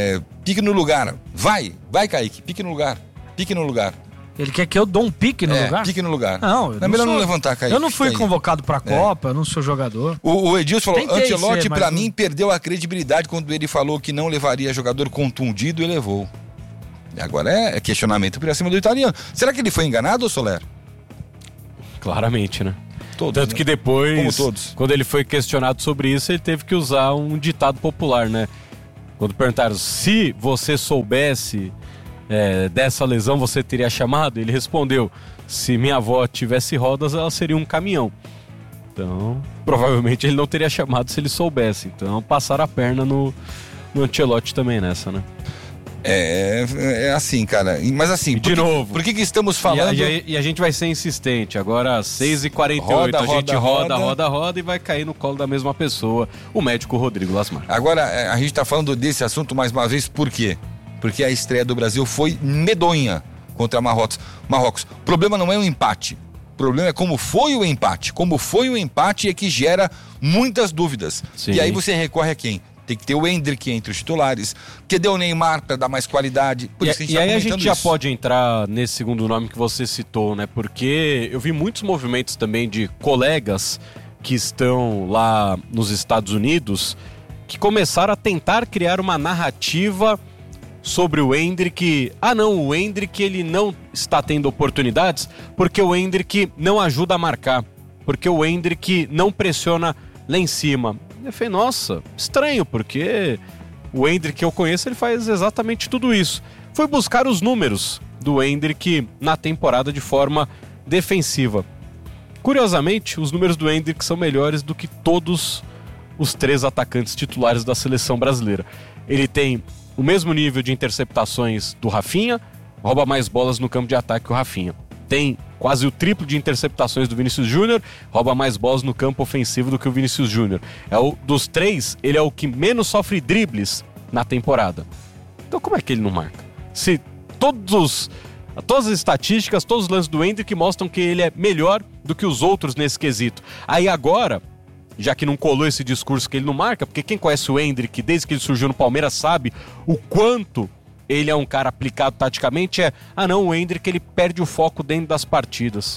Pique no lugar. Vai, Kaique, pique no lugar. Ele quer que eu dou um pique no lugar? Pique no lugar. Não, é melhor não levantar, Kaique. Eu não fui convocado pra Copa, eu não sou jogador. O Edilson falou, Ancelotti pra mim perdeu a credibilidade quando ele falou que não levaria jogador contundido e levou. Agora é questionamento pra cima do italiano. Será que ele foi enganado, Soler? Claramente, né? Todos, tanto né? que depois, como todos, quando ele foi questionado sobre isso, ele teve que usar um ditado popular, né? Quando perguntaram se você soubesse dessa lesão, você teria chamado? Ele respondeu, se minha avó tivesse rodas, ela seria um caminhão. Então, provavelmente ele não teria chamado se ele soubesse. Então, passaram a perna no Ancelotti também nessa, né? É assim, cara. Mas assim, de novo. Por que estamos falando... E a gente vai ser insistente. Agora, 6h48, a gente roda e vai cair no colo da mesma pessoa, o médico Rodrigo Lasmar. Agora, a gente tá falando desse assunto mais uma vez, por quê? Porque a estreia do Brasil foi medonha contra Marrocos. O problema não é o empate. O problema é como foi o empate. Como foi o empate é que gera muitas dúvidas. Sim. E aí você recorre a quem? Tem que ter o Endrick entre os titulares, que deu o Neymar para dar mais qualidade. Por isso que e aí a gente já pode entrar nesse segundo nome que você citou, né? Porque eu vi muitos movimentos também de colegas que estão lá nos Estados Unidos que começaram a tentar criar uma narrativa sobre o Endrick. O Endrick ele não está tendo oportunidades porque o Endrick não ajuda a marcar, porque o Endrick não pressiona lá em cima. Eu falei, nossa, estranho, porque o Endrick que eu conheço, ele faz exatamente tudo isso. Foi buscar os números do Endrick na temporada de forma defensiva. Curiosamente, os números do Endrick são melhores do que todos os 3 atacantes titulares da seleção brasileira. Ele tem o mesmo nível de interceptações do Rafinha, rouba mais bolas no campo de ataque que o Rafinha. Tem quase o triplo de interceptações do Vinícius Júnior, rouba mais bolas no campo ofensivo do que o Vinícius Júnior. Dos 3, ele é o que menos sofre dribles na temporada. Então como é que ele não marca? Se todas as estatísticas, todos os lances do Endrick mostram que ele é melhor do que os outros nesse quesito. Aí agora, já que não colou esse discurso que ele não marca, porque quem conhece o Endrick desde que ele surgiu no Palmeiras sabe o quanto ele é um cara aplicado taticamente, o Endrick ele perde o foco dentro das partidas.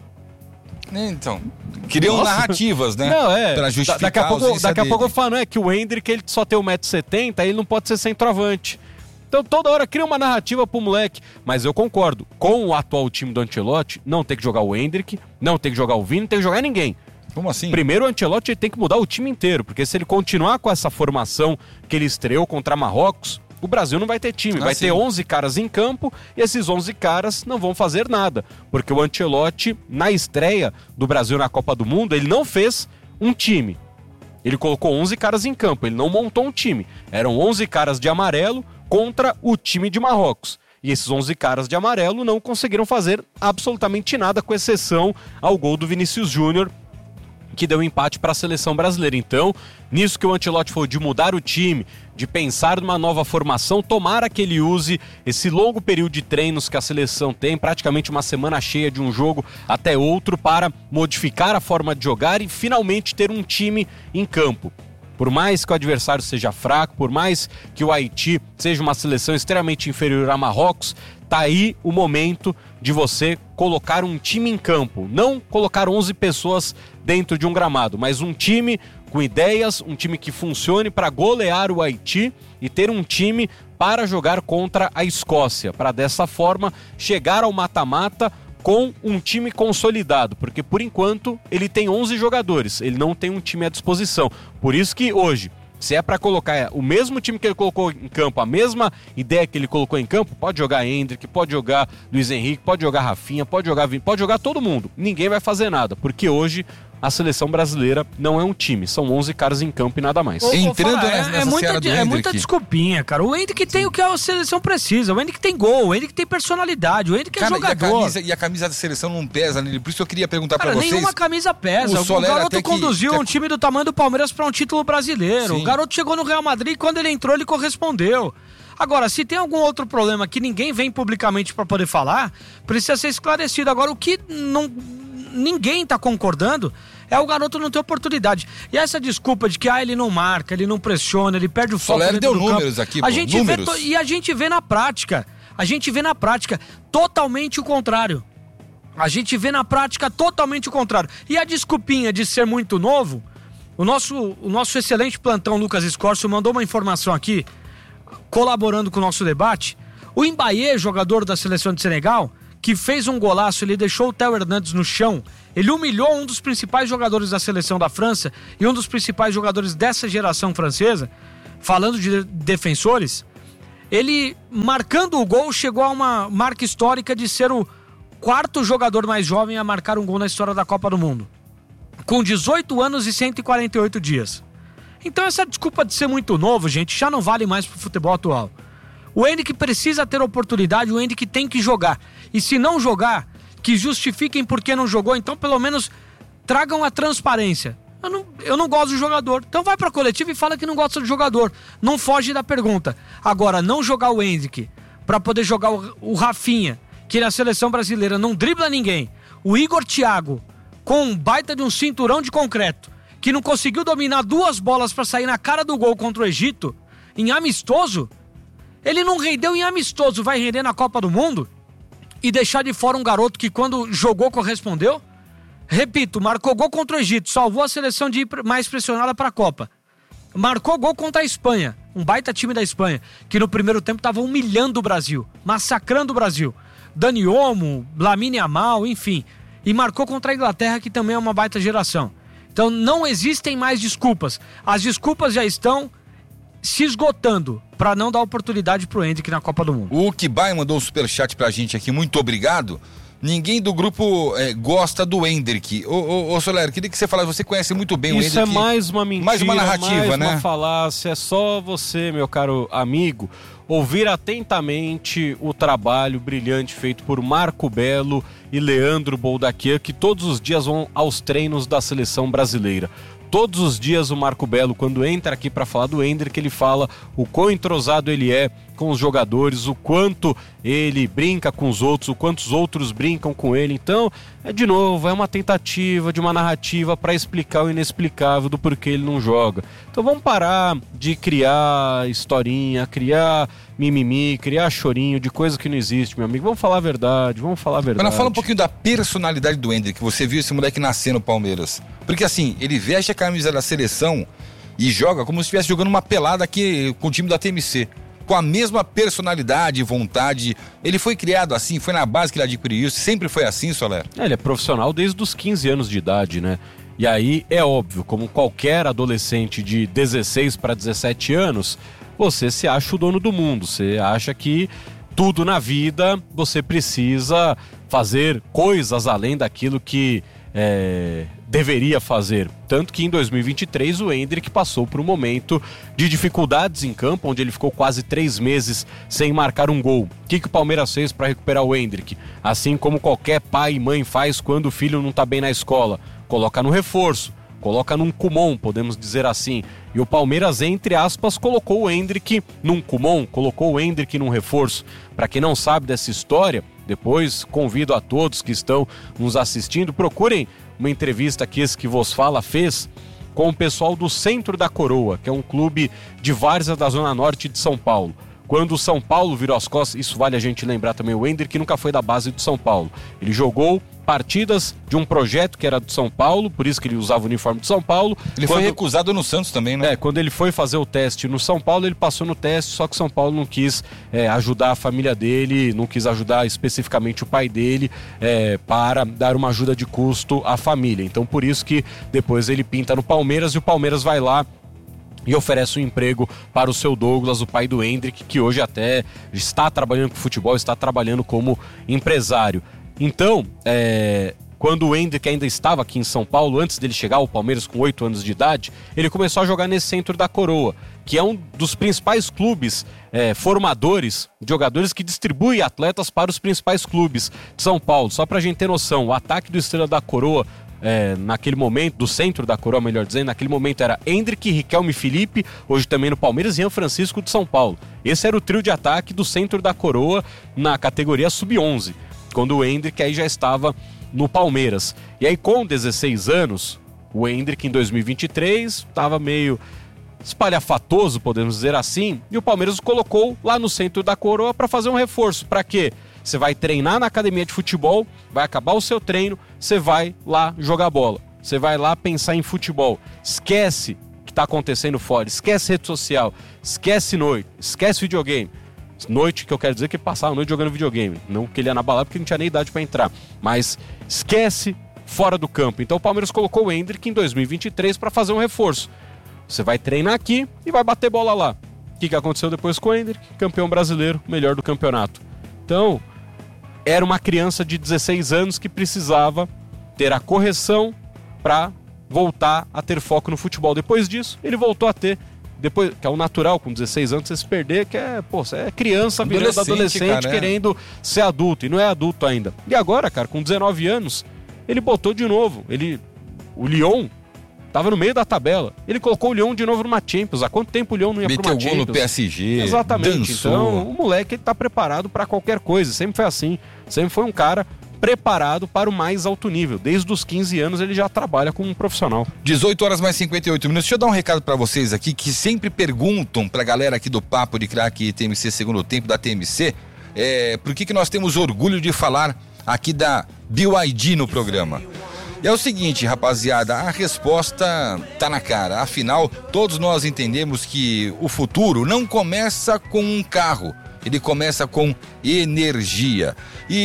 Então, criam narrativas, né? Pra justificar daqui a pouco eu falo, que o Endrick ele só tem 1,70 m, ele não pode ser centroavante. Então toda hora cria uma narrativa pro moleque. Mas eu concordo, com o atual time do Ancelotti, não tem que jogar o Endrick, não tem que jogar o Vini, não tem que jogar ninguém. Como assim? Primeiro o Ancelotti ele tem que mudar o time inteiro, porque se ele continuar com essa formação que ele estreou contra Marrocos, o Brasil não vai ter time, vai ter 11 caras em campo e esses 11 caras não vão fazer nada, porque o Ancelotti, na estreia do Brasil na Copa do Mundo, ele não fez um time. Ele colocou 11 caras em campo, ele não montou um time. Eram 11 caras de amarelo contra o time de Marrocos. E esses 11 caras de amarelo não conseguiram fazer absolutamente nada, com exceção ao gol do Vinícius Júnior, que deu empate para a seleção brasileira. Então, nisso que o Ancelotti falou de mudar o time, de pensar numa nova formação, tomara que ele use esse longo período de treinos que a seleção tem, praticamente uma semana cheia de um jogo até outro, para modificar a forma de jogar e finalmente ter um time em campo. Por mais que o adversário seja fraco, por mais que o Haiti seja uma seleção extremamente inferior a Marrocos, tá aí o momento de você colocar um time em campo. Não colocar 11 pessoas dentro de um gramado, mas um time com ideias, um time que funcione para golear o Haiti e ter um time para jogar contra a Escócia, para dessa forma chegar ao mata-mata com um time consolidado, porque por enquanto ele tem 11 jogadores, ele não tem um time à disposição. Por isso que hoje, se é para colocar o mesmo time que ele colocou em campo, a mesma ideia que ele colocou em campo, pode jogar Endrick, pode jogar Luiz Henrique, pode jogar Rafinha, pode jogar Vini, pode jogar todo mundo. Ninguém vai fazer nada, porque hoje a seleção brasileira não é um time, são 11 caras em campo e nada mais. Entrando nessa seara do Endrick. É muita desculpinha, cara. O Endrick tem o que a seleção precisa. O Endrick tem gol, o Endrick tem personalidade, o Endrick é jogador. E a camisa da seleção não pesa nele. Por isso eu queria perguntar pra vocês. Nenhuma camisa pesa. O garoto conduziu um time do tamanho do Palmeiras pra um título brasileiro. Sim. O garoto chegou no Real Madrid e quando ele entrou ele correspondeu. Agora, se tem algum outro problema que ninguém vem publicamente pra poder falar, precisa ser esclarecido. Agora, o que ninguém tá concordando É o garoto não ter oportunidade. E essa desculpa de que ele não marca, ele não pressiona, ele perde o foco. Soler deu números aqui, pô, números. E a gente vê na prática. Totalmente o contrário. A gente vê na prática totalmente o contrário. E a desculpinha de ser muito novo, o nosso excelente plantão Lucas Escorcio mandou uma informação aqui, colaborando com o nosso debate. O Mbaye, jogador da seleção de Senegal, que fez um golaço, ele deixou o Théo Hernandes no chão, ele humilhou um dos principais jogadores da seleção da França e um dos principais jogadores dessa geração francesa, falando de defensores, ele, marcando o gol, chegou a uma marca histórica de ser o 4º jogador mais jovem a marcar um gol na história da Copa do Mundo, com 18 anos e 148 dias. Então essa desculpa de ser muito novo, gente, já não vale mais pro futebol atual. O Endrick precisa ter oportunidade, o Endrick tem que jogar. E se não jogar, que justifiquem por que não jogou, então pelo menos tragam a transparência. Eu não gosto do jogador. Então vai pra coletiva e fala que não gosta do jogador. Não foge da pergunta. Agora, não jogar o Endrick pra poder jogar o Rafinha, que na seleção brasileira não dribla ninguém. O Igor Thiago, com um baita de um cinturão de concreto, que não conseguiu dominar 2 bolas pra sair na cara do gol contra o Egito, em amistoso. Ele não rendeu em amistoso, vai render na Copa do Mundo? E deixar de fora um garoto que quando jogou correspondeu? Repito, marcou gol contra o Egito, salvou a seleção de ir mais pressionada para a Copa. Marcou gol contra a Espanha, um baita time da Espanha, que no primeiro tempo estava humilhando o Brasil, massacrando o Brasil. Dani Olmo, Lamine Yamal, enfim. E marcou contra a Inglaterra, que também é uma baita geração. Então não existem mais desculpas. As desculpas já estão se esgotando para não dar oportunidade pro Endrick na Copa do Mundo. O Kibai mandou um superchat pra gente aqui, muito obrigado. Ninguém do grupo gosta do Endrick. Ô Soler, queria que você falasse, você conhece muito bem o Endrick. Isso é mais uma mentira, mais uma narrativa, mais uma falácia. É só você, meu caro amigo, ouvir atentamente o trabalho brilhante feito por Marco Belo e Leandro Boldaquian, que todos os dias vão aos treinos da seleção brasileira. Todos os dias o Marco Belo, quando entra aqui para falar do Endrick, ele fala o quão entrosado ele é com os jogadores, o quanto ele brinca com os outros, o quanto os outros brincam com ele. Então, de novo, é uma tentativa de uma narrativa para explicar o inexplicável do porquê ele não joga. Então vamos parar de criar historinha, criar mimimi, criar chorinho de coisa que não existe, meu amigo. Vamos falar a verdade. Agora fala um pouquinho da personalidade do Endrick. Você viu esse moleque nascer no Palmeiras. Porque assim, ele veste a camisa da seleção e joga como se estivesse jogando uma pelada aqui com o time da TMC. Com a mesma personalidade e vontade. Ele foi criado assim, foi na base que ele adquiriu isso. Sempre foi assim, Soler? Ele é profissional desde os 15 anos de idade, né? E aí é óbvio, como qualquer adolescente de 16 para 17 anos, você se acha o dono do mundo. Você acha que tudo na vida você precisa fazer coisas além daquilo que deveria fazer. Tanto que em 2023 o Endrick passou por um momento de dificuldades em campo, onde ele ficou quase 3 meses sem marcar um gol. O que o Palmeiras fez para recuperar o Endrick? Assim como qualquer pai e mãe faz quando o filho não está bem na escola. Coloca no reforço, coloca num Kumon, podemos dizer assim. E o Palmeiras, entre aspas, colocou o Endrick num Kumon, colocou o Endrick num reforço. Para quem não sabe dessa história, depois convido a todos que estão nos assistindo, procurem uma entrevista que esse que vos fala fez com o pessoal do Centro da Coroa, que é um clube de várzea da Zona Norte de São Paulo. Quando o São Paulo virou as costas, isso vale a gente lembrar também, o Endrick nunca foi da base do São Paulo. Ele jogou partidas de um projeto que era do São Paulo, por isso que ele usava o uniforme de São Paulo. Ele foi recusado no Santos também, né? Quando ele foi fazer o teste no São Paulo, ele passou no teste, só que o São Paulo não quis ajudar a família dele, não quis ajudar especificamente o pai dele para dar uma ajuda de custo à família. Então por isso que depois ele pinta no Palmeiras e o Palmeiras vai lá e oferece um emprego para o seu Douglas, o pai do Endrick, que hoje até está trabalhando com futebol, está trabalhando como empresário. Então, quando o Endrick ainda estava aqui em São Paulo, antes dele chegar ao Palmeiras com 8 anos de idade, ele começou a jogar nesse Centro da Coroa, que é um dos principais clubes formadores de jogadores que distribui atletas para os principais clubes de São Paulo. Só para a gente ter noção, o ataque do Estrela da Coroa, naquele momento, do Centro da Coroa, melhor dizendo, naquele momento era Endrick, Riquelme Felipe, hoje também no Palmeiras, e Ian Francisco de São Paulo. Esse era o trio de ataque do Centro da Coroa na categoria Sub-11, quando o Endrick aí já estava no Palmeiras. E aí com 16 anos, O Endrick em 2023 estava meio espalhafatoso, podemos dizer assim, e o Palmeiras o colocou lá no centro da coroa para fazer um reforço. Para quê? Você vai treinar na academia de futebol, vai acabar o seu treino, você vai lá jogar bola. Você vai lá pensar em futebol. Esquece o que está acontecendo fora, esquece rede social, esquece noite, esquece videogame. Noite que eu quero dizer que passava a noite jogando videogame. Não que ele ia na balada porque não tinha nem idade para entrar. Mas esquece fora do campo. Então o Palmeiras colocou o Endrick em 2023 para fazer um reforço. Você vai treinar aqui e vai bater bola lá. O que aconteceu depois com o Endrick? Campeão brasileiro, melhor do campeonato. Então, era uma criança de 16 anos que precisava ter a correção para voltar a ter foco no futebol. Depois disso, ele voltou a ter, depois, que é o natural, com 16 anos, você se perder, que é, pô, você é criança virando adolescente, cara, querendo ser adulto, e não é adulto ainda. E agora, cara, com 19 anos, ele botou de novo. O Lyon tava no meio da tabela. Ele colocou o Lyon de novo numa Champions. Há quanto tempo o Lyon não ia pra uma Champions? Meteu gol no PSG. Exatamente. Dançou. Então, o moleque tá preparado para qualquer coisa. Sempre foi assim. Sempre foi um cara preparado para o mais alto nível. Desde os 15 anos ele já trabalha como um profissional. 18 horas mais 58 minutos. Deixa eu dar um recado para vocês aqui que sempre perguntam pra galera aqui do Papo de Craque TMC Segundo Tempo da TMC, por que nós temos orgulho de falar aqui da BYD no programa. É o seguinte, rapaziada, a resposta tá na cara. Afinal, todos nós entendemos que o futuro não começa com um carro, ele começa com energia.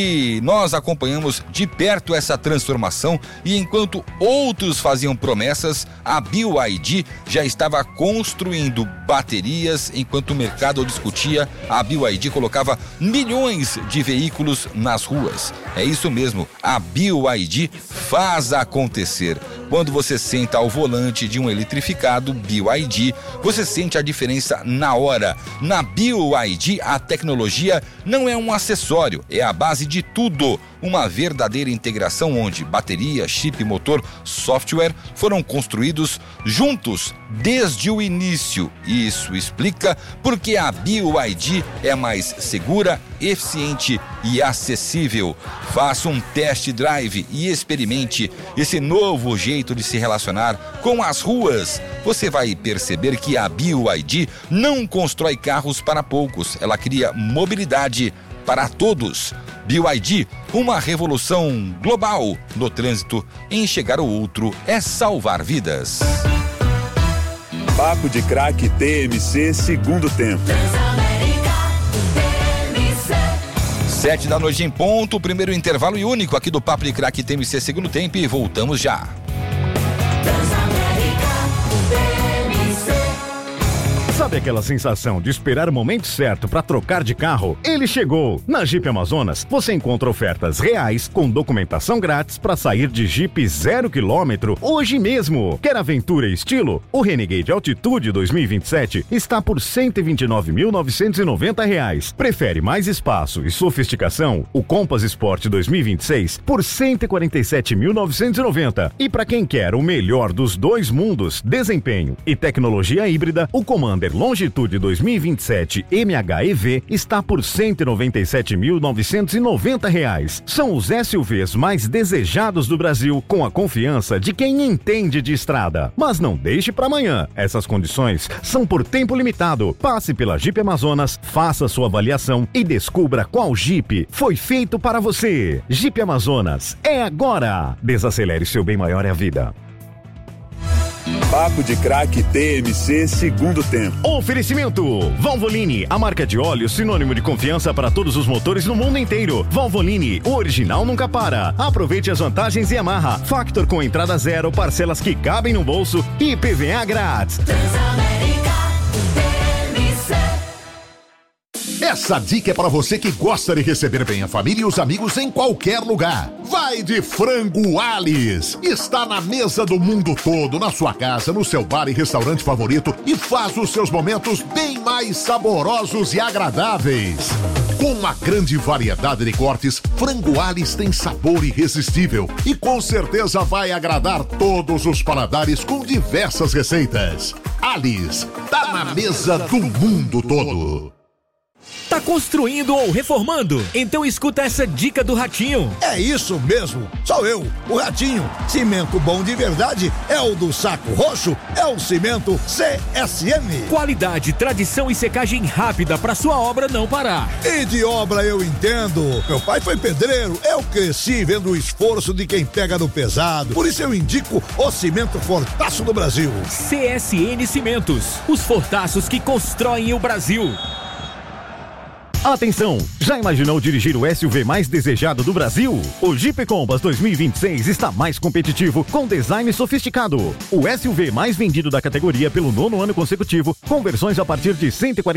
E nós acompanhamos de perto essa transformação e enquanto outros faziam promessas, a BYD já estava construindo baterias. Enquanto o mercado discutia, a BYD colocava milhões de veículos nas ruas. É isso mesmo, a BYD faz acontecer. Quando você senta ao volante de um eletrificado BYD, você sente a diferença na hora. Na BYD, a tecnologia não é um acessório, é a base de tudo. Uma verdadeira integração onde bateria, chip, motor, software foram construídos juntos desde o início. Isso explica porque a BYD é mais segura, eficiente e acessível. Faça um test drive e experimente esse novo jeito de se relacionar com as ruas. Você vai perceber que a BYD não constrói carros para poucos, ela cria mobilidade para todos. BYD, uma revolução global no trânsito. Enxergar o outro é salvar vidas. Papo de Craque TMC Segundo Tempo. 7 da noite em ponto, primeiro intervalo e único aqui do Papo de Craque TMC Segundo Tempo e voltamos já. Sabe aquela sensação de esperar o momento certo para trocar de carro? Ele chegou! Na Jeep Amazonas, você encontra ofertas reais com documentação grátis para sair de Jeep 0 km hoje mesmo. Quer aventura e estilo? O Renegade Altitude 2027 está por R$ 129.990. Prefere mais espaço e sofisticação? O Compass Sport 2026 por R$ 147.990. E para quem quer o melhor dos dois mundos, desempenho e tecnologia híbrida, o Commander Longitude 2027 MHEV está por R$ 197.990. São os SUVs mais desejados do Brasil, com a confiança de quem entende de estrada. Mas não deixe para amanhã. Essas condições são por tempo limitado. Passe pela Jeep Amazonas, faça sua avaliação e descubra qual Jeep foi feito para você. Jeep Amazonas, é agora! Desacelere, seu bem maior é a vida. Papo de Craque TMC Segundo Tempo. Oferecimento Valvoline, a marca de óleo sinônimo de confiança para todos os motores no mundo inteiro. Valvoline, o original nunca para. Aproveite as vantagens Yamaha. Factor com entrada zero, parcelas que cabem no bolso e PVA grátis. Essa dica é para você que gosta de receber bem a família e os amigos em qualquer lugar. Vai de Frango Alice. Está na mesa do mundo todo, na sua casa, no seu bar e restaurante favorito e faz os seus momentos bem mais saborosos e agradáveis. Com uma grande variedade de cortes, Frango Alice tem sabor irresistível e com certeza vai agradar todos os paladares com diversas receitas. Alice, tá na mesa do mundo todo. Tá construindo ou reformando? Então escuta essa dica do Ratinho. É isso mesmo, sou eu, o Ratinho. Cimento bom de verdade é o do Saco Roxo, é o cimento CSN. Qualidade, tradição e secagem rápida pra sua obra não parar. E de obra eu entendo. Meu pai foi pedreiro, eu cresci vendo o esforço de quem pega no pesado. Por isso eu indico o cimento Fortaço do Brasil. CSN Cimentos, os fortaços que constroem o Brasil. Atenção! Já imaginou dirigir o SUV mais desejado do Brasil? O Jeep Compass 2026 está mais competitivo, com design sofisticado. O SUV mais vendido da categoria pelo 9º ano consecutivo, com versões a partir de R$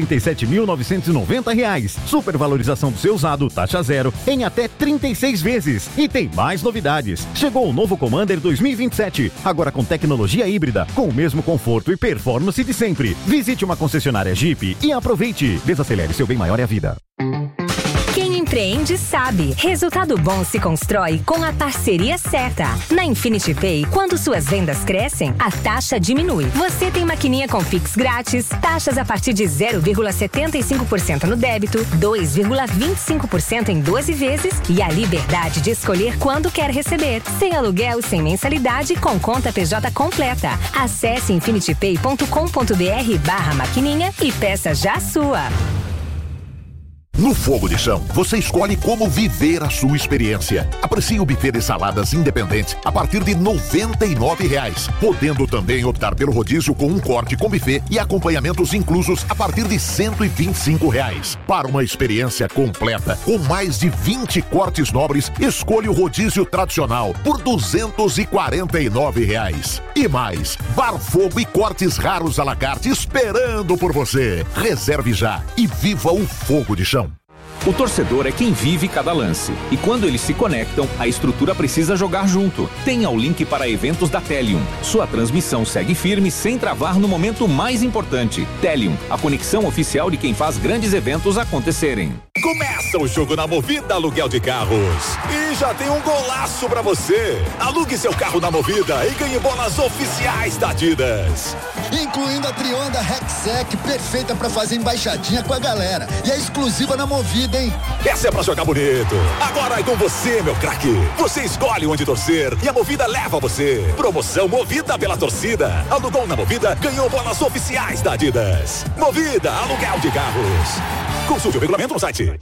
147.990. Supervalorização do seu usado, taxa zero, em até 36 vezes. E tem mais novidades. Chegou o novo Commander 2027, agora com tecnologia híbrida, com o mesmo conforto e performance de sempre. Visite uma concessionária Jeep e aproveite. Desacelere, seu bem maior é a vida. Quem empreende sabe. Resultado bom se constrói com a parceria certa. Na Infinity Pay, quando suas vendas crescem, a taxa diminui. Você tem maquininha com Pix grátis, taxas a partir de 0,75% no débito, 2,25% em 12 vezes e a liberdade de escolher quando quer receber. Sem aluguel, sem mensalidade, com conta PJ completa. Acesse infinitypay.com.br/maquininha e peça já a sua. No Fogo de Chão, você escolhe como viver a sua experiência. Aprecie o buffet de saladas independente a partir de R$ 99,00, podendo também optar pelo rodízio com um corte com buffet e acompanhamentos inclusos a partir de R$ 125,00. Para uma experiência completa, com mais de 20 cortes nobres, escolha o rodízio tradicional por R$ 249,00. E mais, bar fogo e cortes raros à la carte esperando por você. Reserve já e viva o Fogo de Chão. O torcedor é quem vive cada lance. E quando eles se conectam, a estrutura precisa jogar junto. Tenha o link para eventos da Telium. Sua transmissão segue firme sem travar no momento mais importante. Telium, a conexão oficial de quem faz grandes eventos acontecerem. Começa o jogo na Movida Aluguel de Carros. E já tem um golaço pra você. Alugue seu carro na Movida e ganhe bolas oficiais da Adidas. Incluindo a Trionda Rexec, perfeita pra fazer embaixadinha com a galera. E é exclusiva na Movida, hein? Essa é pra jogar bonito. Agora é com você, meu craque. Você escolhe onde torcer e a Movida leva você. Promoção Movida pela torcida. Alugou na Movida, ganhou bolas oficiais da Adidas. Movida Aluguel de Carros. Consulte o regulamento no site.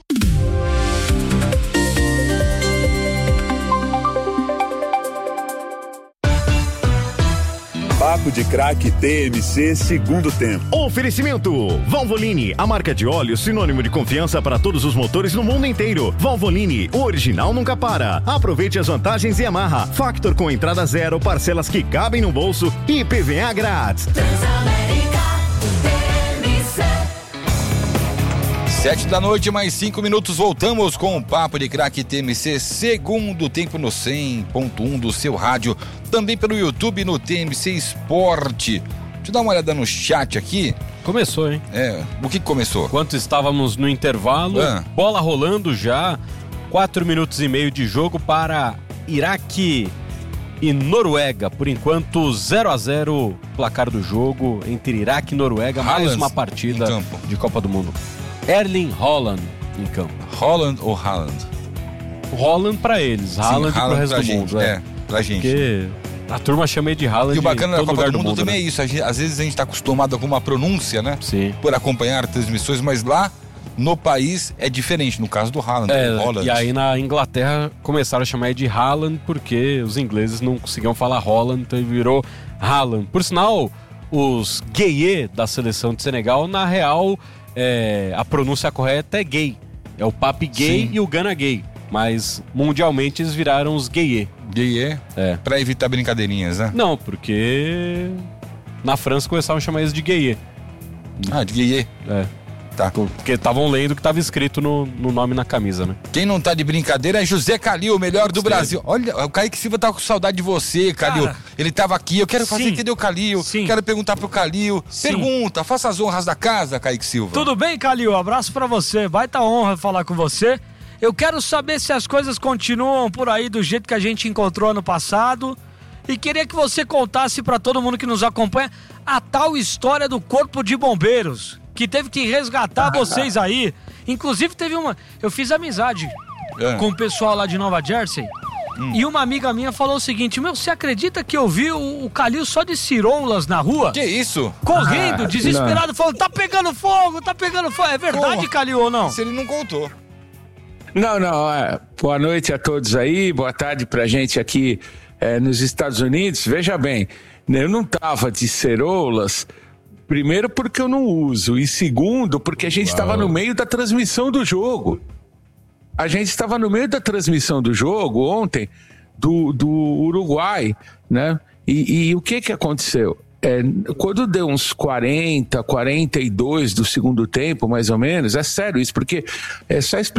Papo de Craque TMC segundo tempo. Oferecimento Valvoline, a marca de óleo sinônimo de confiança para todos os motores no mundo inteiro. Valvoline, o original nunca para. Aproveite as vantagens e Yamaha. Factor com entrada zero, parcelas que cabem no bolso e PVA grátis. 7 da noite, mais 5 minutos, voltamos com o Papo de Craque TMC, segundo tempo no 100.1 do seu rádio, também pelo YouTube no TMC Esporte. Deixa eu dar uma olhada no chat aqui. Começou, hein? O que começou? Enquanto estávamos no intervalo, bola rolando já, 4 minutos e meio de jogo para Iraque e Noruega. Por enquanto, 0-0 placar do jogo entre Iraque e Noruega, mais uma partida de Copa do Mundo. Erling Haaland em campo. Haaland ou Haaland? Haaland pra eles, Haaland pro resto do mundo. Pra gente. Porque a turma chama ele de Haaland. E o bacana da Copa do Mundo também né? é isso. Às vezes a gente tá acostumado com uma pronúncia, né? Sim. Por acompanhar transmissões, mas lá no país é diferente, no caso do Haaland. E aí na Inglaterra começaram a chamar ele de Haaland porque os ingleses não conseguiam falar Haaland, então ele virou Haaland. Por sinal, os gaye da seleção de Senegal, na real, a pronúncia correta é gay. É o Pape Gay e o Gana Gay. Mas mundialmente eles viraram os gaye. Gaye? Pra evitar brincadeirinhas, né? Não, porque na França começaram a chamar eles de gaye. De gaye? Tá. Porque estavam lendo o que estava escrito no nome na camisa, né? Quem não tá de brincadeira é José Calil, o melhor do Brasil. Olha, o Kaique Silva tá com saudade de você, Calil. Cara, ele tava aqui, eu quero fazer entender o Calil. Quero perguntar pro Calil. Pergunta, faça as honras da casa, Kaique Silva. Tudo bem, Calil? Abraço pra você. Baita honra falar com você. Eu quero saber se as coisas continuam por aí do jeito que a gente encontrou ano passado. E queria que você contasse pra todo mundo que nos acompanha a tal história do Corpo de Bombeiros, que teve que resgatar vocês aí Inclusive teve uma... Eu fiz amizade com o pessoal lá de Nova Jersey. E uma amiga minha falou o seguinte: você acredita que eu vi o Calil só de ciroulas na rua? Que isso? Correndo, desesperado, falando, tá pegando fogo. É verdade, Calil, ou não? Se ele não contou. Não, boa noite a todos aí, boa tarde pra gente aqui nos Estados Unidos. Veja bem, eu não tava de ciroulas, primeiro porque eu não uso, e segundo porque a gente estava no meio da transmissão do jogo. A gente estava no meio da transmissão do jogo ontem, do Uruguai, né? E o que aconteceu? Quando deu uns 42 do segundo tempo, mais ou menos, é sério isso, porque só explicar